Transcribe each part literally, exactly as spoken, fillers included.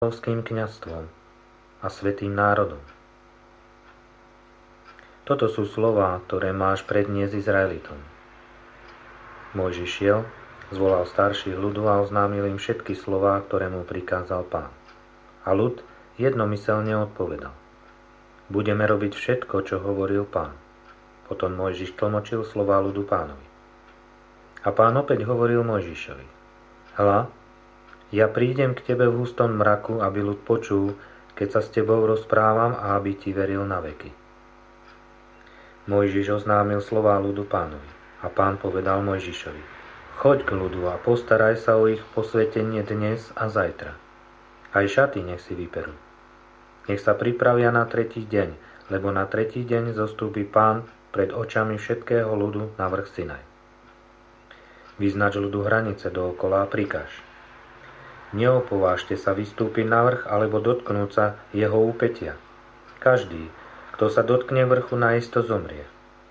kráľovským kňazstvom a svätým národom. Toto sú slová, ktoré máš predniesť Izraelitom. Mojžiš šiel, zvolal starších ľudu a oznámil im všetky slová, ktoré mu prikázal Pán. A ľud jednomyselne odpovedal: Budeme robiť všetko, čo hovoril Pán. Potom Mojžiš tlmočil slová ľudu Pánovi. A Pán opäť hovoril Mojžišovi: Hľa, ja prídem k tebe v hustom mraku, aby ľud počul, keď sa s tebou rozprávam, a aby ti veril na veky. Mojžiš oznámil slová ľudu Pánovi. A Pán povedal Mojžišovi: Choď k ľudu a postaraj sa o ich posvetenie dnes a zajtra. Aj šaty nech si vyperú. Nech sa pripravia na tretí deň, lebo na tretí deň zostúpi Pán pred očami všetkého ľudu na vrch Sinaj. Vyznač ľudu hranice dookola a prikáž: Neopovážte sa vystúpiť na vrch alebo dotknúť sa jeho úpätia. Každý, kto sa dotkne vrchu, naisto zomrie.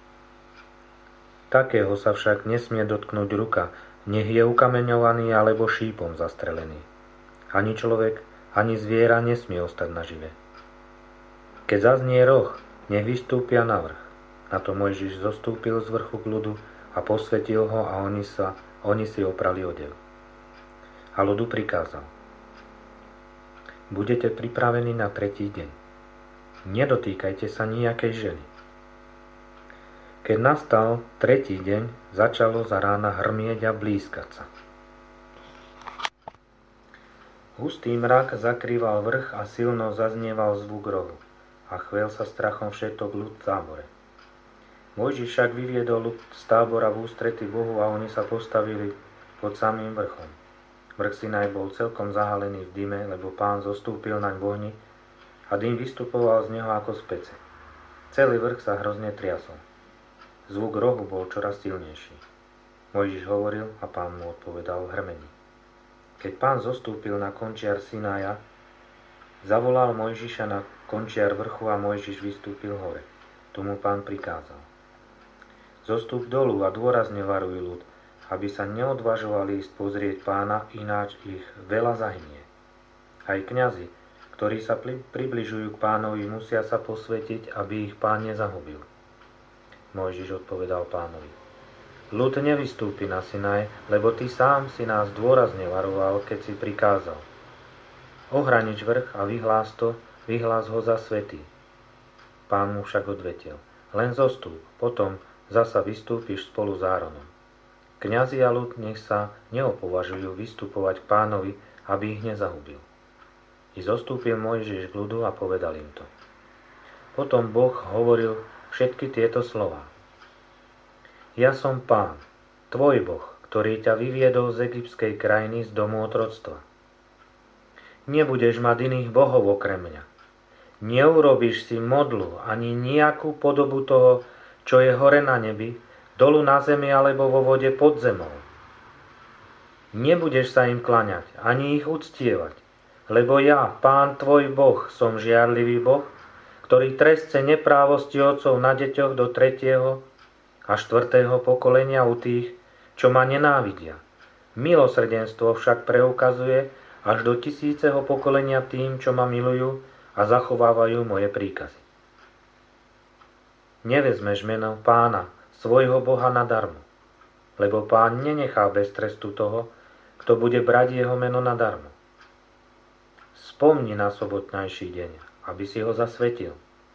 Takého sa však nesmie dotknúť ruka, nech je ukameňovaný alebo šípom zastrelený. Ani človek, ani zviera nesmie ostať nažive. Keď zaznie roh, nech vystúpia na vrch. Na to Mojžiš zostúpil z vrchu k ľudu a posvetil ho, a oni, sa, oni si oprali odev. A ľudu prikázal: Budete pripravení na tretí deň. Nedotýkajte sa nijakej ženy. Keď nastal tretí deň, začalo za rána hrmieť a blízkať sa. Hustý mrak zakrýval vrch a silno zaznieval zvuk rohu, a chvel sa strachom všetok ľud v tábore. Mojžiš však vyviedol ľud z tábora v ústrety Bohu, a oni sa postavili pod samým vrchom. Vrch Sinaj bol celkom zahalený v dyme, lebo Pán zostúpil naň v ohni a dym vystupoval z neho ako z pece. Celý vrch sa hrozne triasol. Zvuk rohu bol čoraz silnejší. Mojžiš hovoril a Pán mu odpovedal v hrmení. Keď Pán zostúpil na končiar Sinaja, zavolal Mojžiša na končiar vrchu a Mojžiš vystúpil hore. Tu mu Pán prikázal: Zostúp dolu a dôrazne varuj ľud, aby sa neodvažovali ísť pozrieť Pána, ináč ich veľa zahynie. Aj kňazi, ktorí sa približujú k Pánovi, musia sa posvätiť, aby ich Pán nezahubil. Mojžiš odpovedal Pánovi: Ľud nevystúpi na Sinaj, lebo ty sám si nás dôrazne varoval, keď si prikázal: Ohranič vrch a vyhlás to, vyhlás ho za svätý. Pán mu však odvetil: Len zostúp, potom zasa vystúpiš spolu s Áronom. Kňazi a ľud nech sa neopovažujú vystupovať k Pánovi, aby ich nezahubil. I zostúpil Mojžiš k ľudu a povedal im to. Potom Boh hovoril všetky tieto slová: Ja som Pán, tvoj Boh, ktorý ťa vyviedol z egyptskej krajiny, z domu otroctva. Nebudeš mať iných bohov okrem mňa. Neurobíš si modlu ani nejakú podobu toho, čo je hore na nebi, dolu na zemi alebo vo vode pod zemou. Nebudeš sa im klaňať, ani ich uctievať, lebo ja, Pán tvoj Boh, som žiarlivý Boh, ktorý trestce neprávosti otcov na deťoch do tretieho a štvrtého pokolenia u tých, čo ma nenávidia. Milosrdenstvo však preukazuje až do tisíceho pokolenia tým, čo ma milujú a zachovávajú moje príkazy. Nevezmeš meno Pána, svojho Boha nadarmo, lebo Pán nenechá bez trestu toho, kto bude brať jeho meno nadarmo. Spomni na sobotnejší deň, aby si ho zasvetil.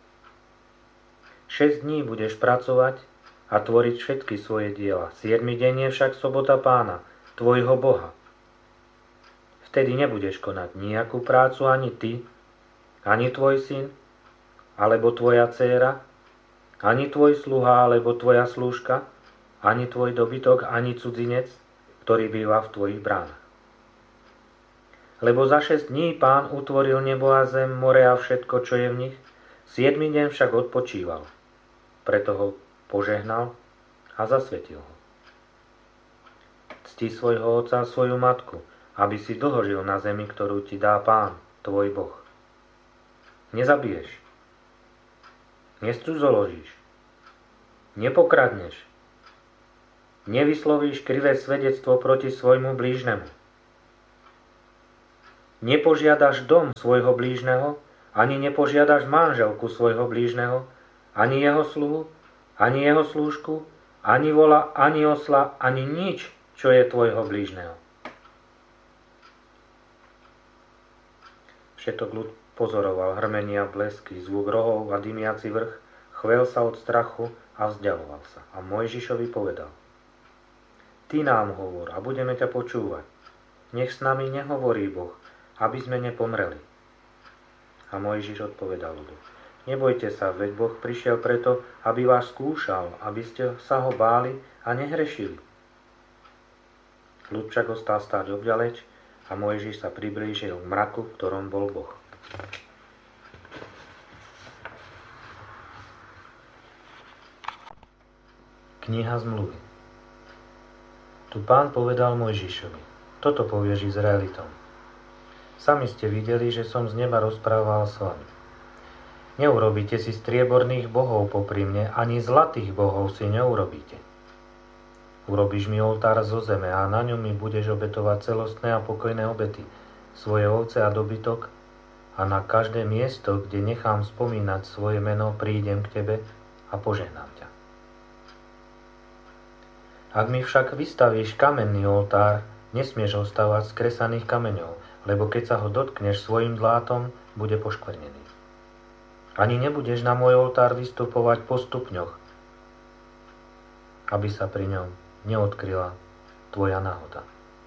Šesť dní budeš pracovať a tvoriť všetky svoje diela. Siedmy deň je však sobota Pána, tvojho Boha. Vtedy nebudeš konať nejakú prácu ani ty, ani tvoj syn, alebo tvoja dcéra, ani tvoj sluha alebo tvoja slúžka, ani tvoj dobytok, ani cudzinec, ktorý býva v tvojich bránach. Lebo za šesť dní Pán utvoril nebo a zem, more a všetko, čo je v nich, siedmy deň však odpočíval. Preto ho požehnal a zasvetil ho. Cti svojho otca a svoju matku, aby si dlho žil na zemi, ktorú ti dá Pán, tvoj Boh. Nezabiješ. Nescudzoložíš, nepokradneš, nevyslovíš krivé svedectvo proti svojmu blížnemu. nepožiadaš dom svojho blížneho, ani nepožiadaš manželku svojho blížneho, ani jeho sluhu, ani jeho slúžku, ani vola, ani osla, ani nič, čo je tvojho blížneho. Všetok ľud pozoroval hrmenia, blesky, zvuk rohov a dymiaci vrch, chvel sa od strachu a vzdialoval sa. A Mojžišovi povedal: Ty nám hovor a budeme ťa počúvať. Nech s nami nehovorí Boh, aby sme nepomreli. A Mojžiš odpovedal ľudu: Nebojte sa, veď Boh prišiel preto, aby vás skúšal, aby ste sa ho báli a nehrešili. Ľud však ostal stáť obďaleč a Mojžiš sa priblížil k mraku, v ktorom bol Boh. Kniha zmluvy. Tu Pán povedal Mojžišovi: Toto povieš Izraelitom. Sami ste videli, že som z neba rozprával s vami. Neurobíte si strieborných bohov popri mne, ani zlatých bohov si neurobíte. Urobíš mi oltár zo zeme a na ňom mi budeš obetovať celostné a pokojné obety, svoje ovce a dobytok, a na každé miesto, kde nechám spomínať svoje meno, prídem k tebe a požehnám ťa. Ak mi však vystavíš kamenný oltár, nesmieš ho stavať z kresaných kameňov, lebo keď sa ho dotkneš svojim dlátom, bude poškvrnený. Ani nebudeš na môj oltár vystupovať po stupňoch, aby sa pri ňom neodkryla tvoja náhoda.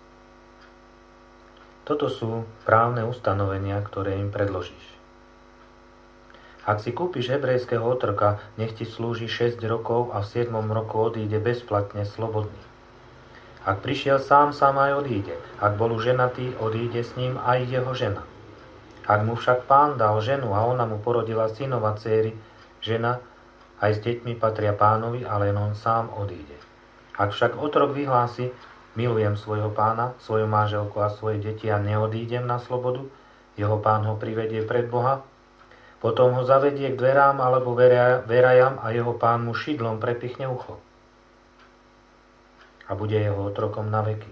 Toto sú právne ustanovenia, ktoré im predložíš. Ak si kúpiš hebrejského otroka, nech ti slúži šesť rokov a v siedmom roku odíde bezplatne slobodný. Ak prišiel sám, sám aj odíde. Ak bol ženatý, odíde s ním aj jeho žena. Ak mu však Pán dal ženu a ona mu porodila synov a dcéry, žena aj s deťmi patria Pánovi, ale len on sám odíde. Ak však otrok vyhlási: Milujem svojho pána, svoju manželku a svoje deti a neodídem na slobodu, jeho pán ho privedie pred Boha, potom ho zavedie k dverám alebo verajam a jeho pán mu šidlom prepichne ucho. A bude jeho otrokom na veky.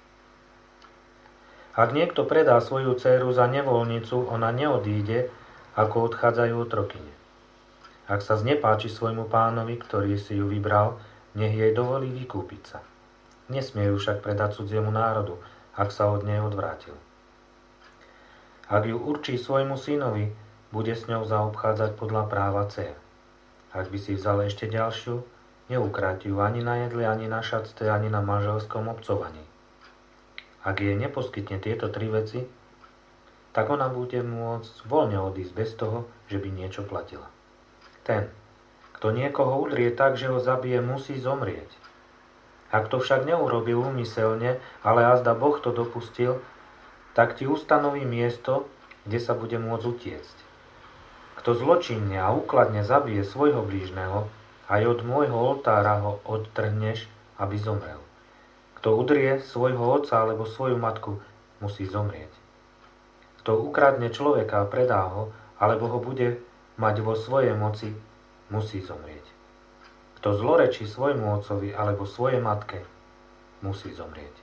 Ak niekto predá svoju dcéru za nevoľnicu, ona neodíde, ako odchádzajú otrokyne. Ak sa znepáči svojmu pánovi, ktorý si ju vybral, nech jej dovolí vykúpiť sa. Nesmie ju však predať cudziemu národu, ak sa od nej odvrátil. Ak ju určí svojmu synovi, bude s ňou zaobchádzať podľa práva dcér. Ak by si vzal ešte ďalšiu, neukráti ju ani na jedle, ani na šatste, ani na manželskom obcovaní. Ak jej neposkytne tieto tri veci, tak ona bude môcť voľne odísť bez toho, že by niečo platila. Ten, kto niekoho udrie tak, že ho zabije, musí zomrieť. Ak to však neurobil úmyselne, ale azda Boh to dopustil, tak ti ustanoví miesto, kde sa bude môcť utiecť. Kto zločinne a úkladne zabije svojho blížneho, aj od môjho oltára ho odtrhneš, aby zomrel. Kto udrie svojho otca alebo svoju matku, musí zomrieť. Kto ukradne človeka a predá ho, alebo ho bude mať vo svojej moci, musí zomrieť. Kto zlorečí svojmu otcovi alebo svojej matke, musí zomrieť.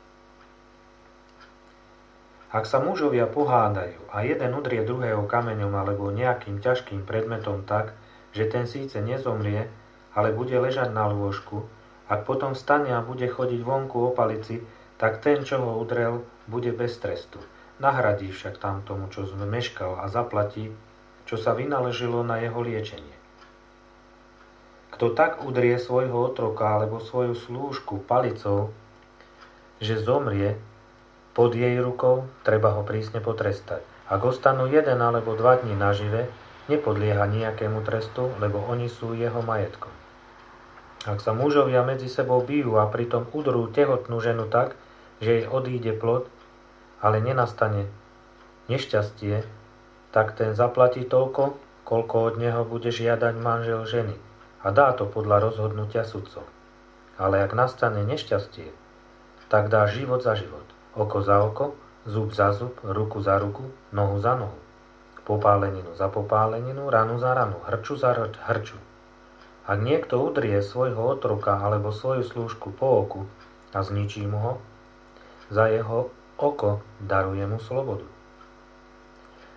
Ak sa mužovia pohádajú a jeden udrie druhého kameňom alebo nejakým ťažkým predmetom tak, že ten síce nezomrie, ale bude ležať na lôžku, ak potom vstane a bude chodiť vonku o palici, tak ten, čo ho udrel, bude bez trestu. Nahradí však tam tomu, čo zmeškal, a zaplatí, čo sa vynaložilo na jeho liečenie. Kto tak udrie svojho otroka alebo svoju slúžku palicou, že zomrie pod jej rukou, treba ho prísne potrestať. Ak ostanú jeden alebo dva dni nažive, nepodlieha nejakému trestu, lebo oni sú jeho majetkom. Ak sa mužovia medzi sebou bijú a pritom udrú tehotnú ženu tak, že jej odíde plod, ale nenastane nešťastie, tak ten zaplatí toľko, koľko od neho bude žiadať manžel ženy, a dá to podľa rozhodnutia sudcov. Ale ak nastane nešťastie, tak dá život za život, oko za oko, zub za zub, ruku za ruku, nohu za nohu, popáleninu za popáleninu, ranu za ranu, hrču za hrču. Ak niekto udrie svojho otroka alebo svoju slúžku po oku a zničí mu ho, za jeho oko daruje mu slobodu.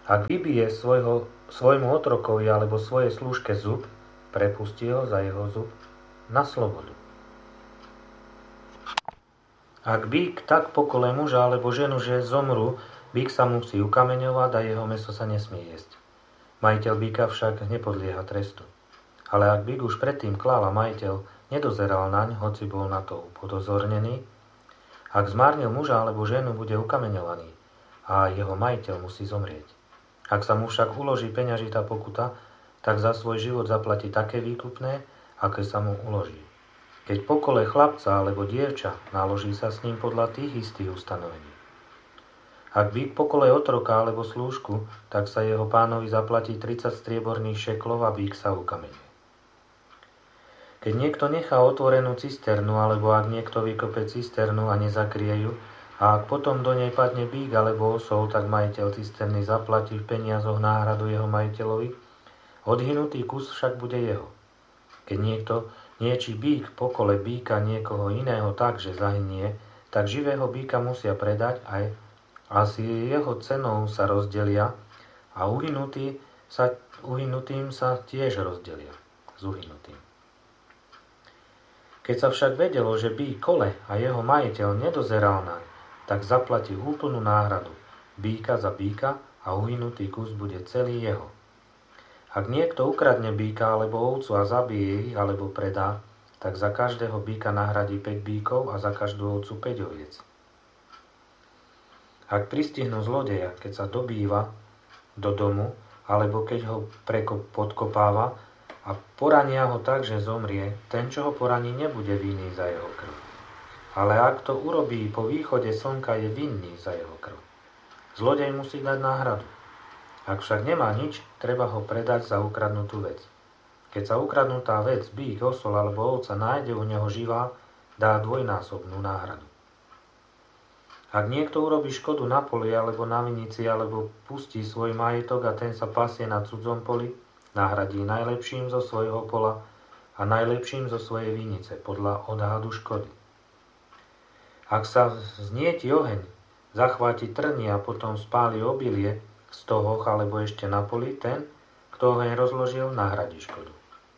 Ak vybije svojho, svojmu otrokovi alebo svojej služke zub, prepustí ho za jeho zub na slobodu. Ak bík tak pokole muža alebo ženu, že zomru, bík sa musí ukameňovať a jeho mäso sa nesmie jesť. Majiteľ bíka však nepodlieha trestu. Ale ak bík už predtým klal a majiteľ nedozeral naň, hoci bol na to upozornený, ak zmárnil muža alebo ženu, bude ukameňovaný a jeho majiteľ musí zomrieť. Ak sa mu však uloží peňažitá pokuta, tak za svoj život zaplatí také výkupné, aké sa mu uloží. Keď pokole chlapca alebo dievča, naloží sa s ním podľa tých istých ustanovení. Ak bík pokole otroka alebo slúžku, tak sa jeho pánovi zaplatí tridsať strieborných šeklov a bík sa ukameňuje. Keď niekto nechá otvorenú cisternu, alebo ak niekto vykope cisternu a nezakrie ju, a ak potom do nej padne bík alebo osol, tak majiteľ cisterny zaplatí v peniazoch náhradu jeho majiteľovi, odhynutý kus však bude jeho. Keď niekto niečí bík pokole bíka niekoho iného tak, že zahynie, tak živého bíka musia predať aj a s jeho cenou sa rozdelia a uhynutý sa, uhynutým sa tiež rozdelia s uhynutým. Keď sa však vedelo, že bík kole a jeho majiteľ nedozeral naň, tak zaplatí úplnú náhradu bíka za bíka a uhynutý kus bude celý jeho. Ak niekto ukradne bíka alebo ovcu a zabije ich alebo predá, tak za každého bíka nahradí päť bíkov a za každú ovcu päť oviec. Ak pristihnú zlodeja, keď sa dobýva do domu, alebo keď ho prekop podkopáva a porania ho tak, že zomrie, ten, čo ho poraní, nebude vinný za jeho krv. Ale ak to urobí po východe slnka, je vinný za jeho krv. Zlodej musí dať náhradu. Ak však nemá nič, treba ho predať za ukradnutú vec. Keď sa ukradnutá vec, bík, osol alebo ovca nájde u neho živá, dá dvojnásobnú náhradu. Ak niekto urobí škodu na poli alebo na vinici, alebo pustí svoj majetok a ten sa pasie na cudzom poli, nahradí najlepším zo svojho pola a najlepším zo svojej vinice podľa odhadu škody. Ak sa znieti oheň, zachváti trny a potom spáli obilie z toho alebo ešte na poli, ten, kto oheň rozložil, nahradí škodu.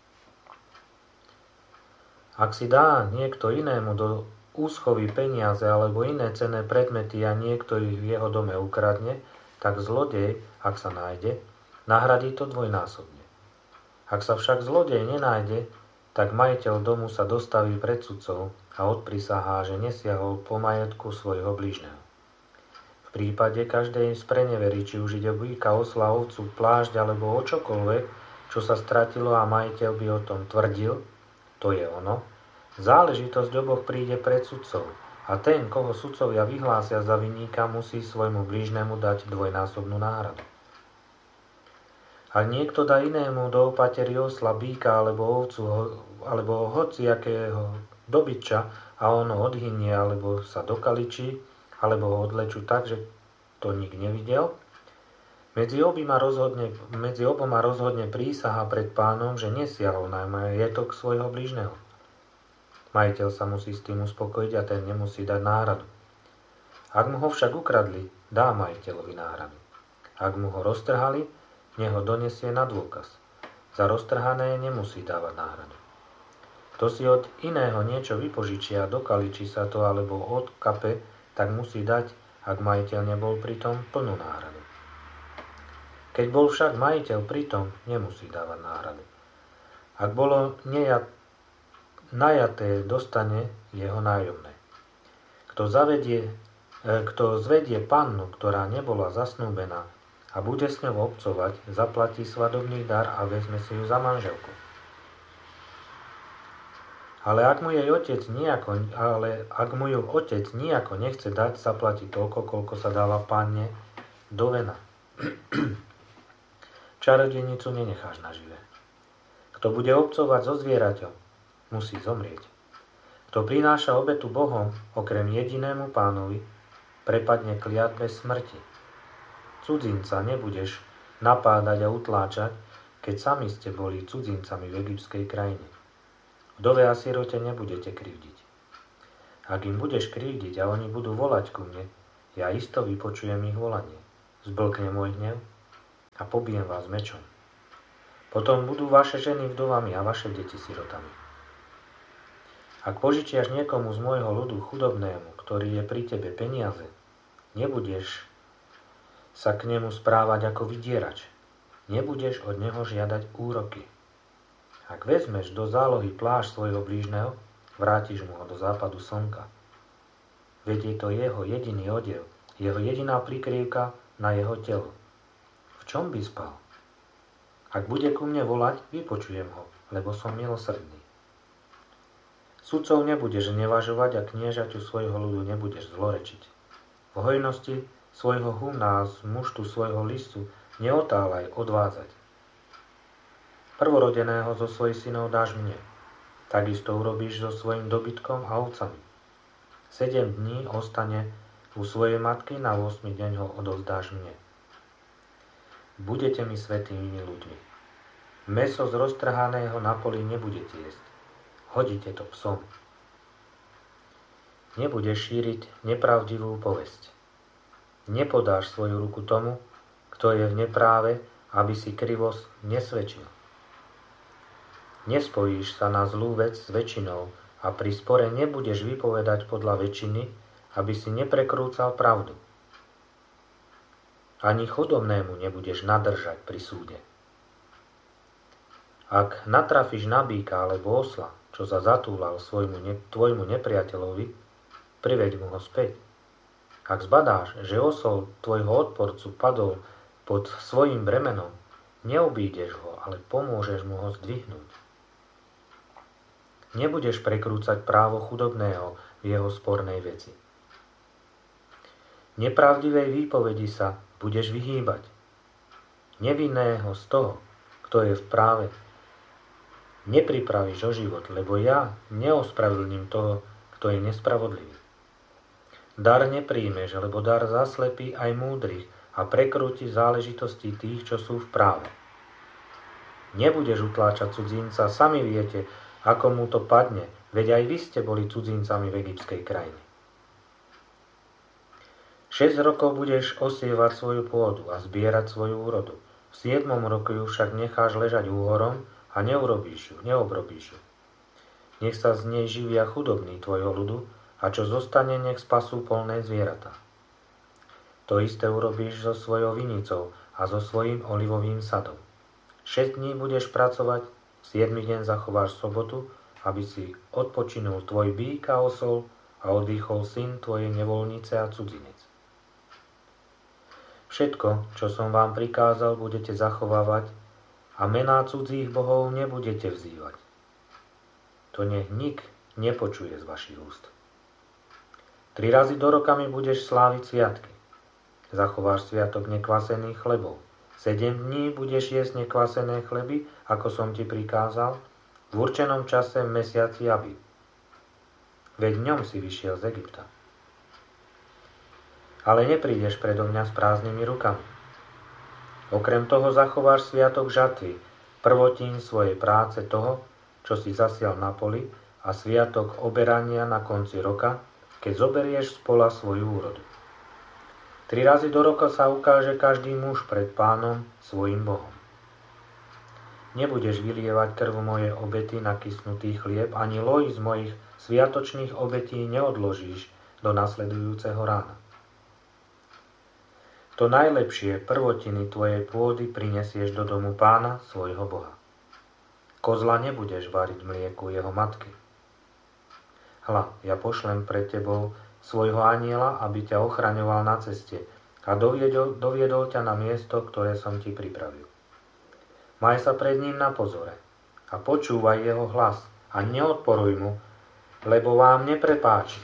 Ak si dá niekto inému do úschovy peniaze alebo iné cenné predmety a niekto ich v jeho dome ukradne, tak zlodej, ak sa nájde, nahradí to dvojnásobne. Ak sa však zlodej nenájde, tak majiteľ domu sa dostaví pred sudcov a odprisahá, že nesiahol po majetku svojho blížneho. V prípade každej sprenevery, či už ide o bíka, osla, ovcu, plášť alebo o čokoľvek, čo sa stratilo a majiteľ by o tom tvrdil, to je ono, záležitosť oboch príde pred sudcov a ten, koho sudcovia vyhlásia za vinníka, musí svojmu blížnemu dať dvojnásobnú náhradu. Ak niekto dá inému do opatery osla, bíka alebo ovcu alebo hociakého dobyča a ono odhynie alebo sa dokaličí alebo ho odlečú tak, že to nik nevidel, medzi oboma rozhodne, medzi oboma rozhodne prísaha pred pánom, že nesiahol na majetok svojho blížneho. Majiteľ sa musí s tým uspokojiť a ten nemusí dať náhradu. Ak mu ho však ukradli, dá majiteľovi náhradu. Ak mu ho roztrhali, nech ho donesie na dôkaz. Za roztrhané nemusí dávať náhradu. Kto si od iného niečo vypožičia, dokaličí sa to alebo odkape, tak musí dať, ak majiteľ nebol pritom, plnú náhradu. Keď bol však majiteľ pritom, nemusí dávať náhradu. Ak bolo nejak najaté, dostane jeho nájomné. Kto, zavedie, kto zvedie pannu, ktorá nebola zasnúbená a bude s ňou obcovať, zaplatí svadobný dar a vezme si ju za manželku. Ale ak mu jej otec nejako, ale ak mu ju otec nejako nechce dať, zaplatí toľko, koľko sa dáva panne do vena. Čarodejnicu nenecháš nažive. Kto bude obcovať so zvieraťom, musí zomrieť. Kto prináša obetu Bohom, okrem jedinému pánovi, prepadne kliatbe smrti. Cudzinca nebudeš napádať a utláčať, keď sami ste boli cudzincami v egyptskej krajine. Vdove a sirote nebudete krivdiť. Ak im budeš krivdiť a oni budú volať ku mne, ja isto vypočujem ich volanie. Zblkne môj hnev? a pobijem vás mečom. Potom budú vaše ženy vdovami a vaše deti sirotami. Ak požičiaš niekomu z môjho ľudu chudobnému, ktorý je pri tebe, peniaze, nebudeš sa k nemu správať ako vydierač. Nebudeš od neho žiadať úroky. Ak vezmeš do zálohy plášť svojho blížneho, vrátiš mu ho do západu slnka. Veď je to jeho jediný odev, jeho jediná prikryvka na jeho telo. V čom by spal? Ak bude ku mne volať, vypočujem ho, lebo som milosrdný. Sudcov nebudeš nevažovať a kniežaťu svojho ľudu nebudeš zlorečiť. V hojnosti svojho humna a z muštu svojho listu neotálaj odvádzať. Prvorodeného zo svojich synov dáš mne, takisto urobíš so svojim dobytkom a ovcami. Sedem dní ostane u svojej matky, na ôsmy deň ho odovzdáš mne. Budete mi svätými ľuďmi. Mäso z roztrhaného na poli nebudete jesť. Hodíte to psom. Nebudeš šíriť nepravdivú povesť. Nepodáš svoju ruku tomu, kto je v nepráve, aby si krivosť nesvedčil. Nespojíš sa na zlú vec s väčšinou a pri spore nebudeš vypovedať podľa väčšiny, aby si neprekrúcal pravdu. Ani chudobnému nebudeš nadržať pri súde. Ak natrafíš na býka alebo osla, čo sa zatúlal svojmu, ne, tvojmu nepriateľovi, priveď mu ho späť. Ak zbadáš, že osol tvojho odporcu padol pod svojim bremenom, neobídeš ho, ale pomôžeš mu ho zdvihnúť. Nebudeš prekrúcať právo chudobného v jeho spornej veci. Nepravdivej výpovedi sa budeš vyhýbať. Nevinného z toho, kto je v práve, nepripravíš o život, lebo ja neospravedlním toho, kto je nespravodlivý. Dar nepríjmeš, lebo dar zaslepí aj múdrych a prekrúti záležitosti tých, čo sú v práve. Nebudeš utláčať cudzinca, sami viete, ako mu to padne, veď aj vy ste boli cudzincami v egyptskej krajine. Šesť rokov budeš osievať svoju pôdu a zbierať svoju úrodu. V siedmom roku ju však necháš ležať úhorom a neurobíš ju, neobrobíš ju. Nech sa z nej živia chudobní tvojho ľudu a čo zostane, nech spasú polné zvieratá. To isté urobíš so svojou vinicou a so svojím olivovým sadom. Šesť dní budeš pracovať, v siedmy deň zachováš sobotu, aby si odpočinul tvoj bík a osol a oddychol syn tvojej nevoľnice a cudzinec. Všetko, čo som vám prikázal, budete zachovávať a mená cudzích bohov nebudete vzývať. To nech nik nepočuje z vašich úst. Tri razy do roka mi budeš sláviť sviatky. Zachováš sviatok nekvasených chlebov. Sedem dní budeš jesť nekvasené chleby, ako som ti prikázal, v určenom čase v mesiaci Abib. Veď ňom si vyšiel z Egypta. Ale neprídeš predo mňa s prázdnymi rukami. Okrem toho zachováš sviatok žatvy, prvotín svojej práce toho, čo si zasial na poli, a sviatok oberania na konci roka, keď zoberieš z pola svoju úrodu. Tri razy do roka sa ukáže každý muž pred Pánom, svojim Bohom. Nebudeš vylievať krv mojej obety na kysnutý chlieb, ani loj z mojich sviatočných obetí neodložíš do nasledujúceho rána. To najlepšie prvotiny tvojej pôdy prinesieš do domu Pána, svojho Boha. Kozla nebudeš variť mlieku jeho matky. Hľa, ja pošlem pred tebou svojho anjela, aby ťa ochraňoval na ceste a doviedol, doviedol ťa na miesto, ktoré som ti pripravil. Maj sa pred ním na pozore a počúvaj jeho hlas a neodporuj mu, lebo vám neprepáči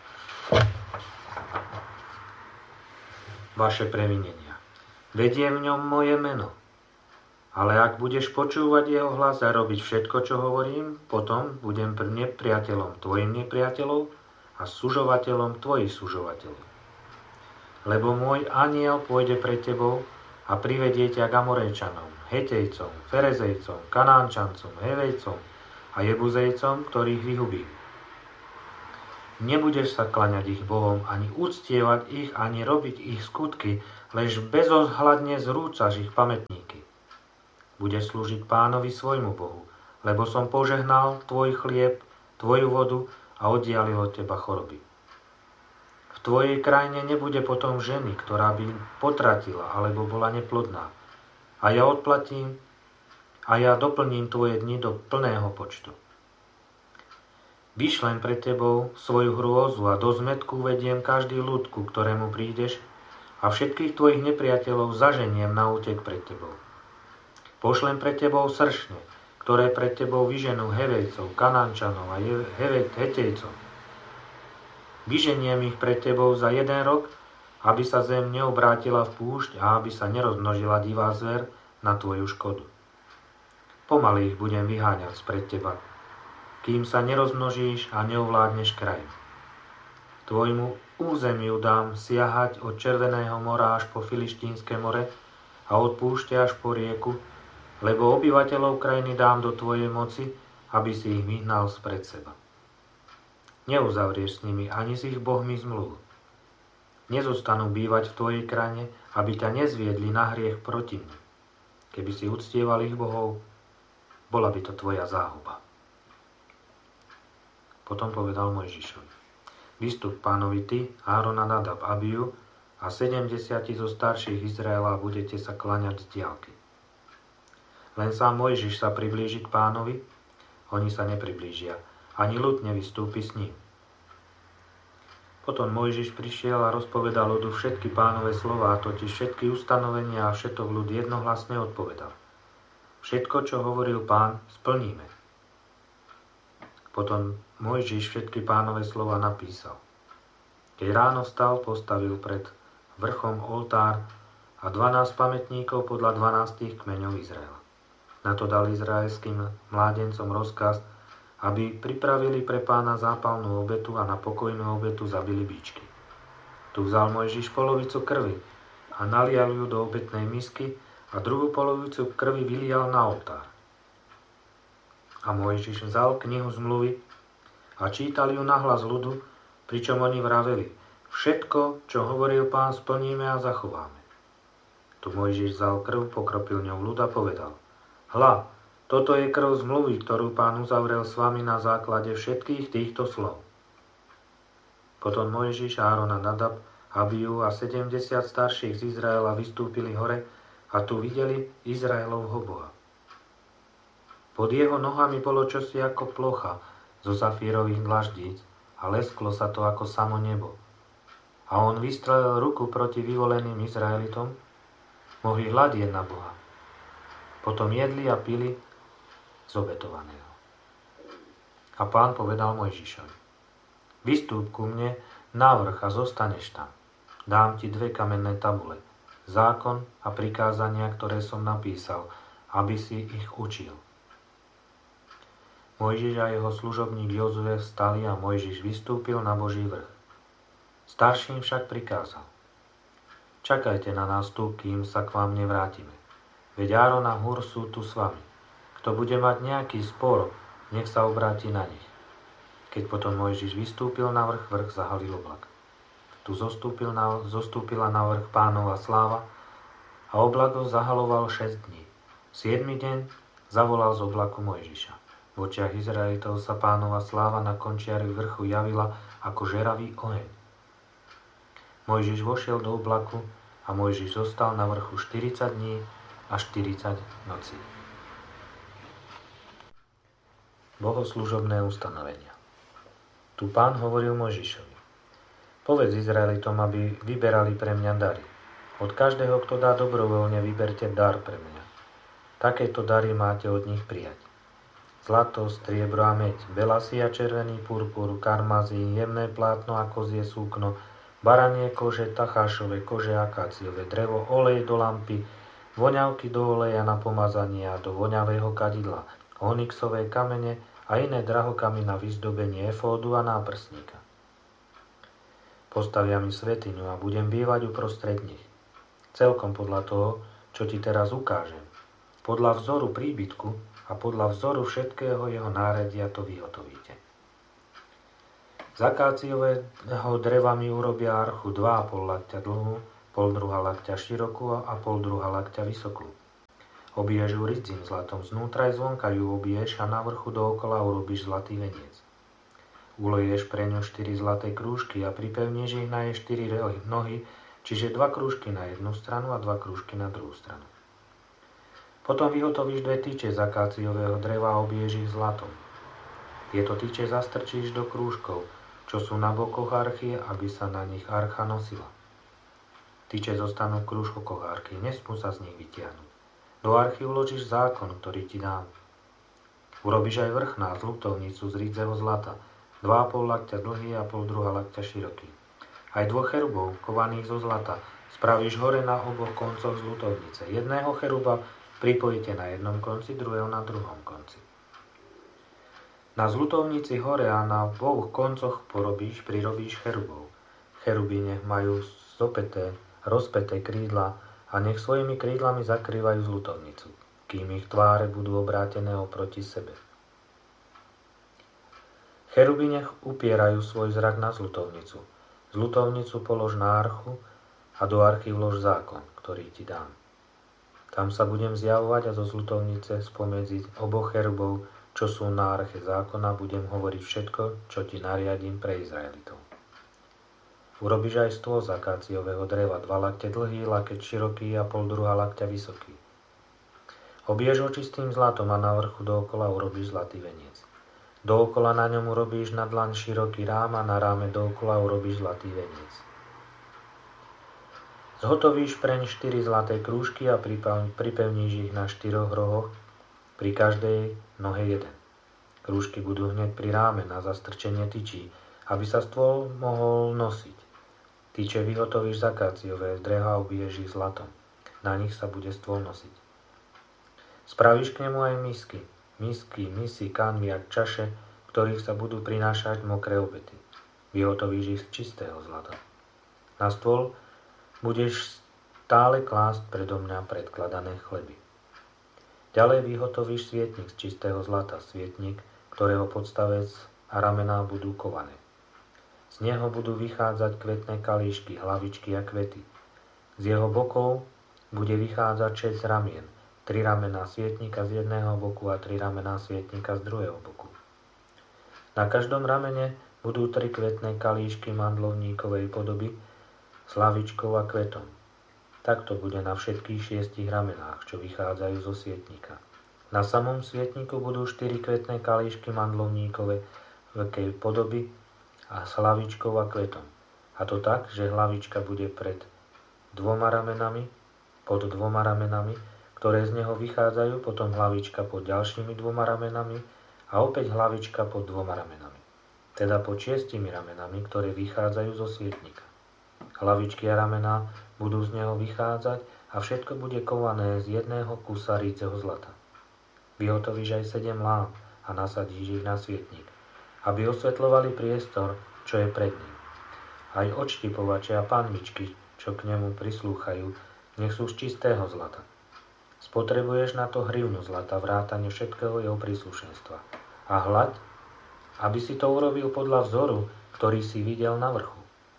vaše previnenia. Vedie v ňom moje meno. Ale ak budeš počúvať jeho hlas a robiť všetko, čo hovorím, potom budem nepriateľom tvojim nepriateľov a sužovateľom tvojich sužovateľov. Lebo môj anjel pôjde pred tebou a privedie ťa k Amorejčanom, Hetejcom, Ferezejcom, Kanánčancom, Hevejcom a Jebuzejcom, ktorých vyhubí. Nebudeš sa klaňať ich bohom, ani uctievať ich, ani robiť ich skutky, lež bezohľadne zrúcaš ich pamätníky. Budeš slúžiť Pánovi svojmu Bohu, lebo som požehnal tvoj chlieb, tvoju vodu a oddialil od teba choroby. V tvojej krajine nebude potom ženy, ktorá by potratila alebo bola neplodná. A ja odplatím a ja doplním tvoje dni do plného počtu. Vyšlem pred tebou svoju hrôzu a do zmätku vediem každý ľud, ku ktorému prídeš, a všetkých tvojich nepriateľov zaženiem na útek pred tebou. Pošlem pred tebou sršne, ktoré pred tebou vyženú Hevejcov, Kanánčanov a Hetejcov. Vyženiem ich pred tebou za jeden rok, aby sa zem neobrátila v púšť a aby sa nerozmnožila divá zver na tvoju škodu. Pomaly ich budem vyháňať spred teba, kým sa nerozmnožíš a neovládneš kraj. Tvojmu územiu dám siahať od Červeného mora až po Filištínske more a od púšte až po rieku, lebo obyvateľov krajiny dám do tvojej moci, aby si ich vyhnal spred seba. Neuzavrieš s nimi ani s ich bohmi zmluvu. Nezostanú bývať v tvojej krajine, aby ťa nezviedli na hriech proti mne. Keby si uctieval ich bohov, bola by to tvoja záhuba. Potom povedal Mojžišovi: Vystup Pánovi ty, Áron a Nadab, Abiu a sedemdesiati zo starších Izraela a budete sa kláňať z diaľky. Len sám Mojžiš sa priblíži k Pánovi, oni sa nepriblížia, ani ľud nevystúpi s ním. Potom Mojžiš prišiel a rozpovedal ľudu všetky Pánove slová, totiž všetky ustanovenia a všetok ľud jednohlasne odpovedal. Všetko, čo hovoril Pán, splníme. Potom Mojžiš všetky Pánove slova napísal. Keď ráno vstal, postavil pred vrchom oltár a dvanásť pamätníkov podľa dvanástich kmeňov Izraela. Na to dal izraelským mládencom rozkaz, aby pripravili pre Pána zápalnú obetu a na pokojnú obetu zabili bíčky. Tu vzal Mojžiš polovicu krvi a nalial ju do obetnej misky a druhú polovicu krvi vylial na oltár. A Mojžiš vzal knihu zmluvy a čítal ju nahlas ľudu, pričom oni vraveli: Všetko, čo hovoril Pán, splníme a zachováme. Tu Mojžiš vzal krv, pokropil ňou ľud a povedal: Hľa, toto je krv zmluvy, ktorú Pán uzavrel s vami na základe všetkých týchto slov. Potom Mojžiš, Áron a Nadab, Abiu a sedemdesiat starších z Izraela vystúpili hore a tu videli Izraelovho Boha. Pod jeho nohami bolo čosi ako plocha zo safírových dlaždíc a lesklo sa to ako samo nebo. A on vystrelil ruku proti vyvoleným Izraelitom, mohli hľadieť na Boha. Potom jedli a pili z obetovaného. A Pán povedal Mojžišovi: Vystúp ku mne na vrch a zostaneš tam. Dám ti dve kamenné tabule, zákon a prikázania, ktoré som napísal, aby si ich učil. Mojžiš a jeho služobník Jozue vstali a Mojžiš vystúpil na Boží vrch. Starším však prikázal: Čakajte na nás tu, kým sa k vám nevrátime. Veď Áron a Hur sú tu s vami. Kto bude mať nejaký spor, nech sa obráti na nich. Keď potom Mojžiš vystúpil na vrch, vrch zahalil oblak. Tu zostúpil na, zostúpila na vrch Pánova sláva a oblak ho zahaloval šesť dní. Siedmy deň zavolal z oblaku Mojžiša. V očiach Izraelitov sa Pánova sláva na končiari vrchu javila ako žeravý oheň. Mojžiš vošiel do oblaku a Mojžiš zostal na vrchu štyridsať dní a štyridsať nocí. Bohoslužobné ustanovenia. Tu Pán hovoril Mojžišovi: Povedz Izraelitom, aby vyberali pre mňa dary. Od každého, kto dá dobrovoľne, vyberte dar pre mňa. Takéto dary máte od nich prijať: zlato, striebro a meď, belasy a červený purpur, karmazín, jemné plátno a kozie súkno, baranie kože, tachášové kože, akáciové drevo, olej do lampy, voňavky do oleja na pomazanie a do voňavého kadidla, onyxové kamene a iné drahokamy na vyzdobenie efódu a náprsníka. Postavia mi svätyňu a budem bývať uprostred nich. Celkom podľa toho, čo ti teraz ukážem. Podľa vzoru príbytku a podľa vzoru všetkého jeho náredia to vyhotovíte. Z akáciového dreva mi urobia archu dva a pol lakťa dlhú, pol druha lakťa širokú a pol druha lakťa vysokú. Obiješ ju ridzím zlatom, znútra aj zvonka ju obiješ a na vrchu dookola urobíš zlatý veniec. Uleješ pre ňu štyri zlaté krúžky a pripevníš ich na jej štyri nohy, čiže dva krúžky na jednu stranu a dva krúžky na druhú stranu. Potom vyhotovíš dve tyče z akáciového dreva a obiješ ich zlatom. Tieto tyče zastrčíš do krúžkov, čo sú na bokoch archy, aby sa na nich archa nosila. Tyče zostanú v krúžkoch archy, nesmú sa z nich vytiahnuť. Do archy uložíš zákon, ktorý ti dám. Urobíš aj vrch na zlutovnicu z rídzeho zlata, dva a pol lakťa dlhý a pol druha lakťa široký. Aj dvoch cherubov, kovaných zo zlata, spravíš hore na oboch koncoch zlutovnice. Jedného cheruba pripojíte na jednom konci, druhého na druhom konci. Na zlutovnici hore a na dvoch koncoch porobíš, prirobíš cherubov. Cheruby nech majú zopäté, rozpäté krídla a nech svojimi krídlami zakrývajú zlutovnicu, kým ich tváre budú obrátené oproti sebe. Cheruby nech upierajú svoj zrak na zlutovnicu. Zlutovnicu polož na archu a do archy vlož zákon, ktorý ti dám. Tam sa budem zjavovať a zo zlutovnice spomedzi oboch cherubov, čo sú na arche zákona, budem hovoriť všetko, čo ti nariadím pre Izraelitov. Urobíš aj stôl z akáciového dreva, dva lakte dlhý, lakeť široký a pol druha lakťa vysoký. Obiješ ho čistým zlatom a na vrchu dookola urobíš zlatý veniec. Dookola na ňom urobíš na dlaň široký rám a na ráme dookola urobíš zlatý veniec. Zhotovíš preň štyri zlaté krúžky a pripevníš ich na štyroch rohoch, pri každej nohe jeden. Krúžky budú hneď pri ráme na zastrčenie tyčí, aby sa stôl mohol nosiť. Tyče vyhotovíš z akáciového dreva a ubiješ ich zlatom. Na nich sa bude stôl nosiť. Spravíš k nemu aj misky. Misky, misy, kanvy a čaše, ktorých sa budú prinášať mokré obety. Vyhotovíš ich z čistého zlata. Na stôl budeš stále klásť predo mňa predkladané chleby. Ďalej vyhotovíš svietnik z čistého zlata, svietnik, ktorého podstavec a ramená budú kované. Z neho budú vychádzať kvetné kalíšky, hlavičky a kvety. Z jeho bokov bude vychádzať šesť ramien, tri ramená svietnika z jedného boku a tri ramená svietnika z druhého boku. Na každom ramene budú tri kvetné kalíšky mandlovníkovej podoby s hlavičkou a kvetom. Takto bude na všetkých šiestich ramenách, čo vychádzajú zo svietnika. Na samom svietniku budú štyri kvetné kalíšky mandlovníkové veľkej podoby a s hlavičkou a kvetom. A to tak, že hlavička bude pred dvoma ramenami, pod dvoma ramenami, ktoré z neho vychádzajú, potom hlavička pod ďalšími dvoma ramenami a opäť hlavička pod dvoma ramenami. Teda pod šiestimi ramenami, ktoré vychádzajú zo svietnika. Hlavičky a ramená budú z neho vychádzať a všetko bude kované z jedného kusa rídzeho zlata. Vyhotovíš aj sedem lám a nasadíš ich na svietnik, aby osvetľovali priestor, čo je pred ním. Aj odštipovače a panvičky, čo k nemu prislúchajú, nech sú z čistého zlata. Spotrebuješ na to hrivnu zlata, vrátane všetkého jeho príslušenstva. A hľaď, aby si to urobil podľa vzoru, ktorý si videl na vrchu.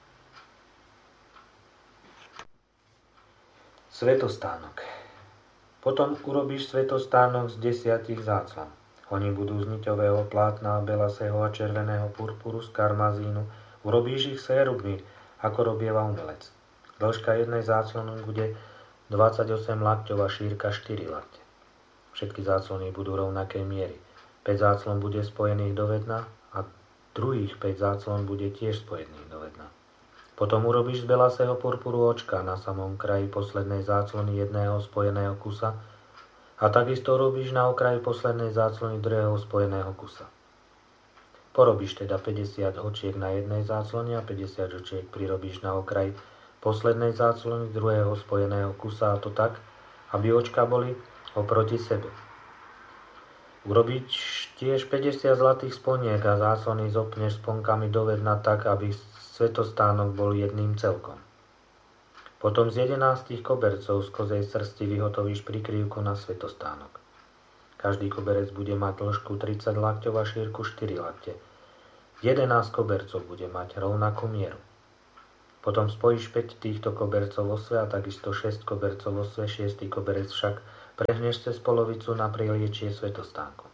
Svetostánok. Potom urobíš svetostánok z desiatich záclan. Oni budú z niťového plátna, belasého a červeného purpuru z karmazínu. Urobíš ich s cherubmi, ako robieva umelec. Dĺžka jednej záclony bude dvadsaťosem lakťov a šírka štyri lakte. Všetky záclony budú rovnakej miery. päť záclon bude spojených do vedna a druhých päť záclon bude tiež spojených do vedna. Potom urobíš z belasého purpuru očka na samom kraji poslednej záclony jedného spojeného kusa a takisto robíš na okraji poslednej záclony druhého spojeného kusa. Porobíš teda päťdesiat očiek na jednej záclone a päťdesiat očiek prirobíš na okraji poslednej záclony druhého spojeného kusa, a to tak, aby očka boli oproti sebe. Urobíš tiež päťdesiat zlatých sponiek a záclony zopneš sponkami do vedna tak, aby svetostánok bol jedným celkom. Potom z jedenástich kobercov z kozej srsti vyhotovíš prikrývku na svetostánok. Každý koberec bude mať dĺžku tridsať lakťov a šírku štyri lakte. jedenásť kobercov bude mať rovnakú mieru. Potom spojíš päť týchto kobercov vo sve a takisto šesť kobercov vo sve, šiestý koberec však prehneš cez polovicu na priliečie svätostánku.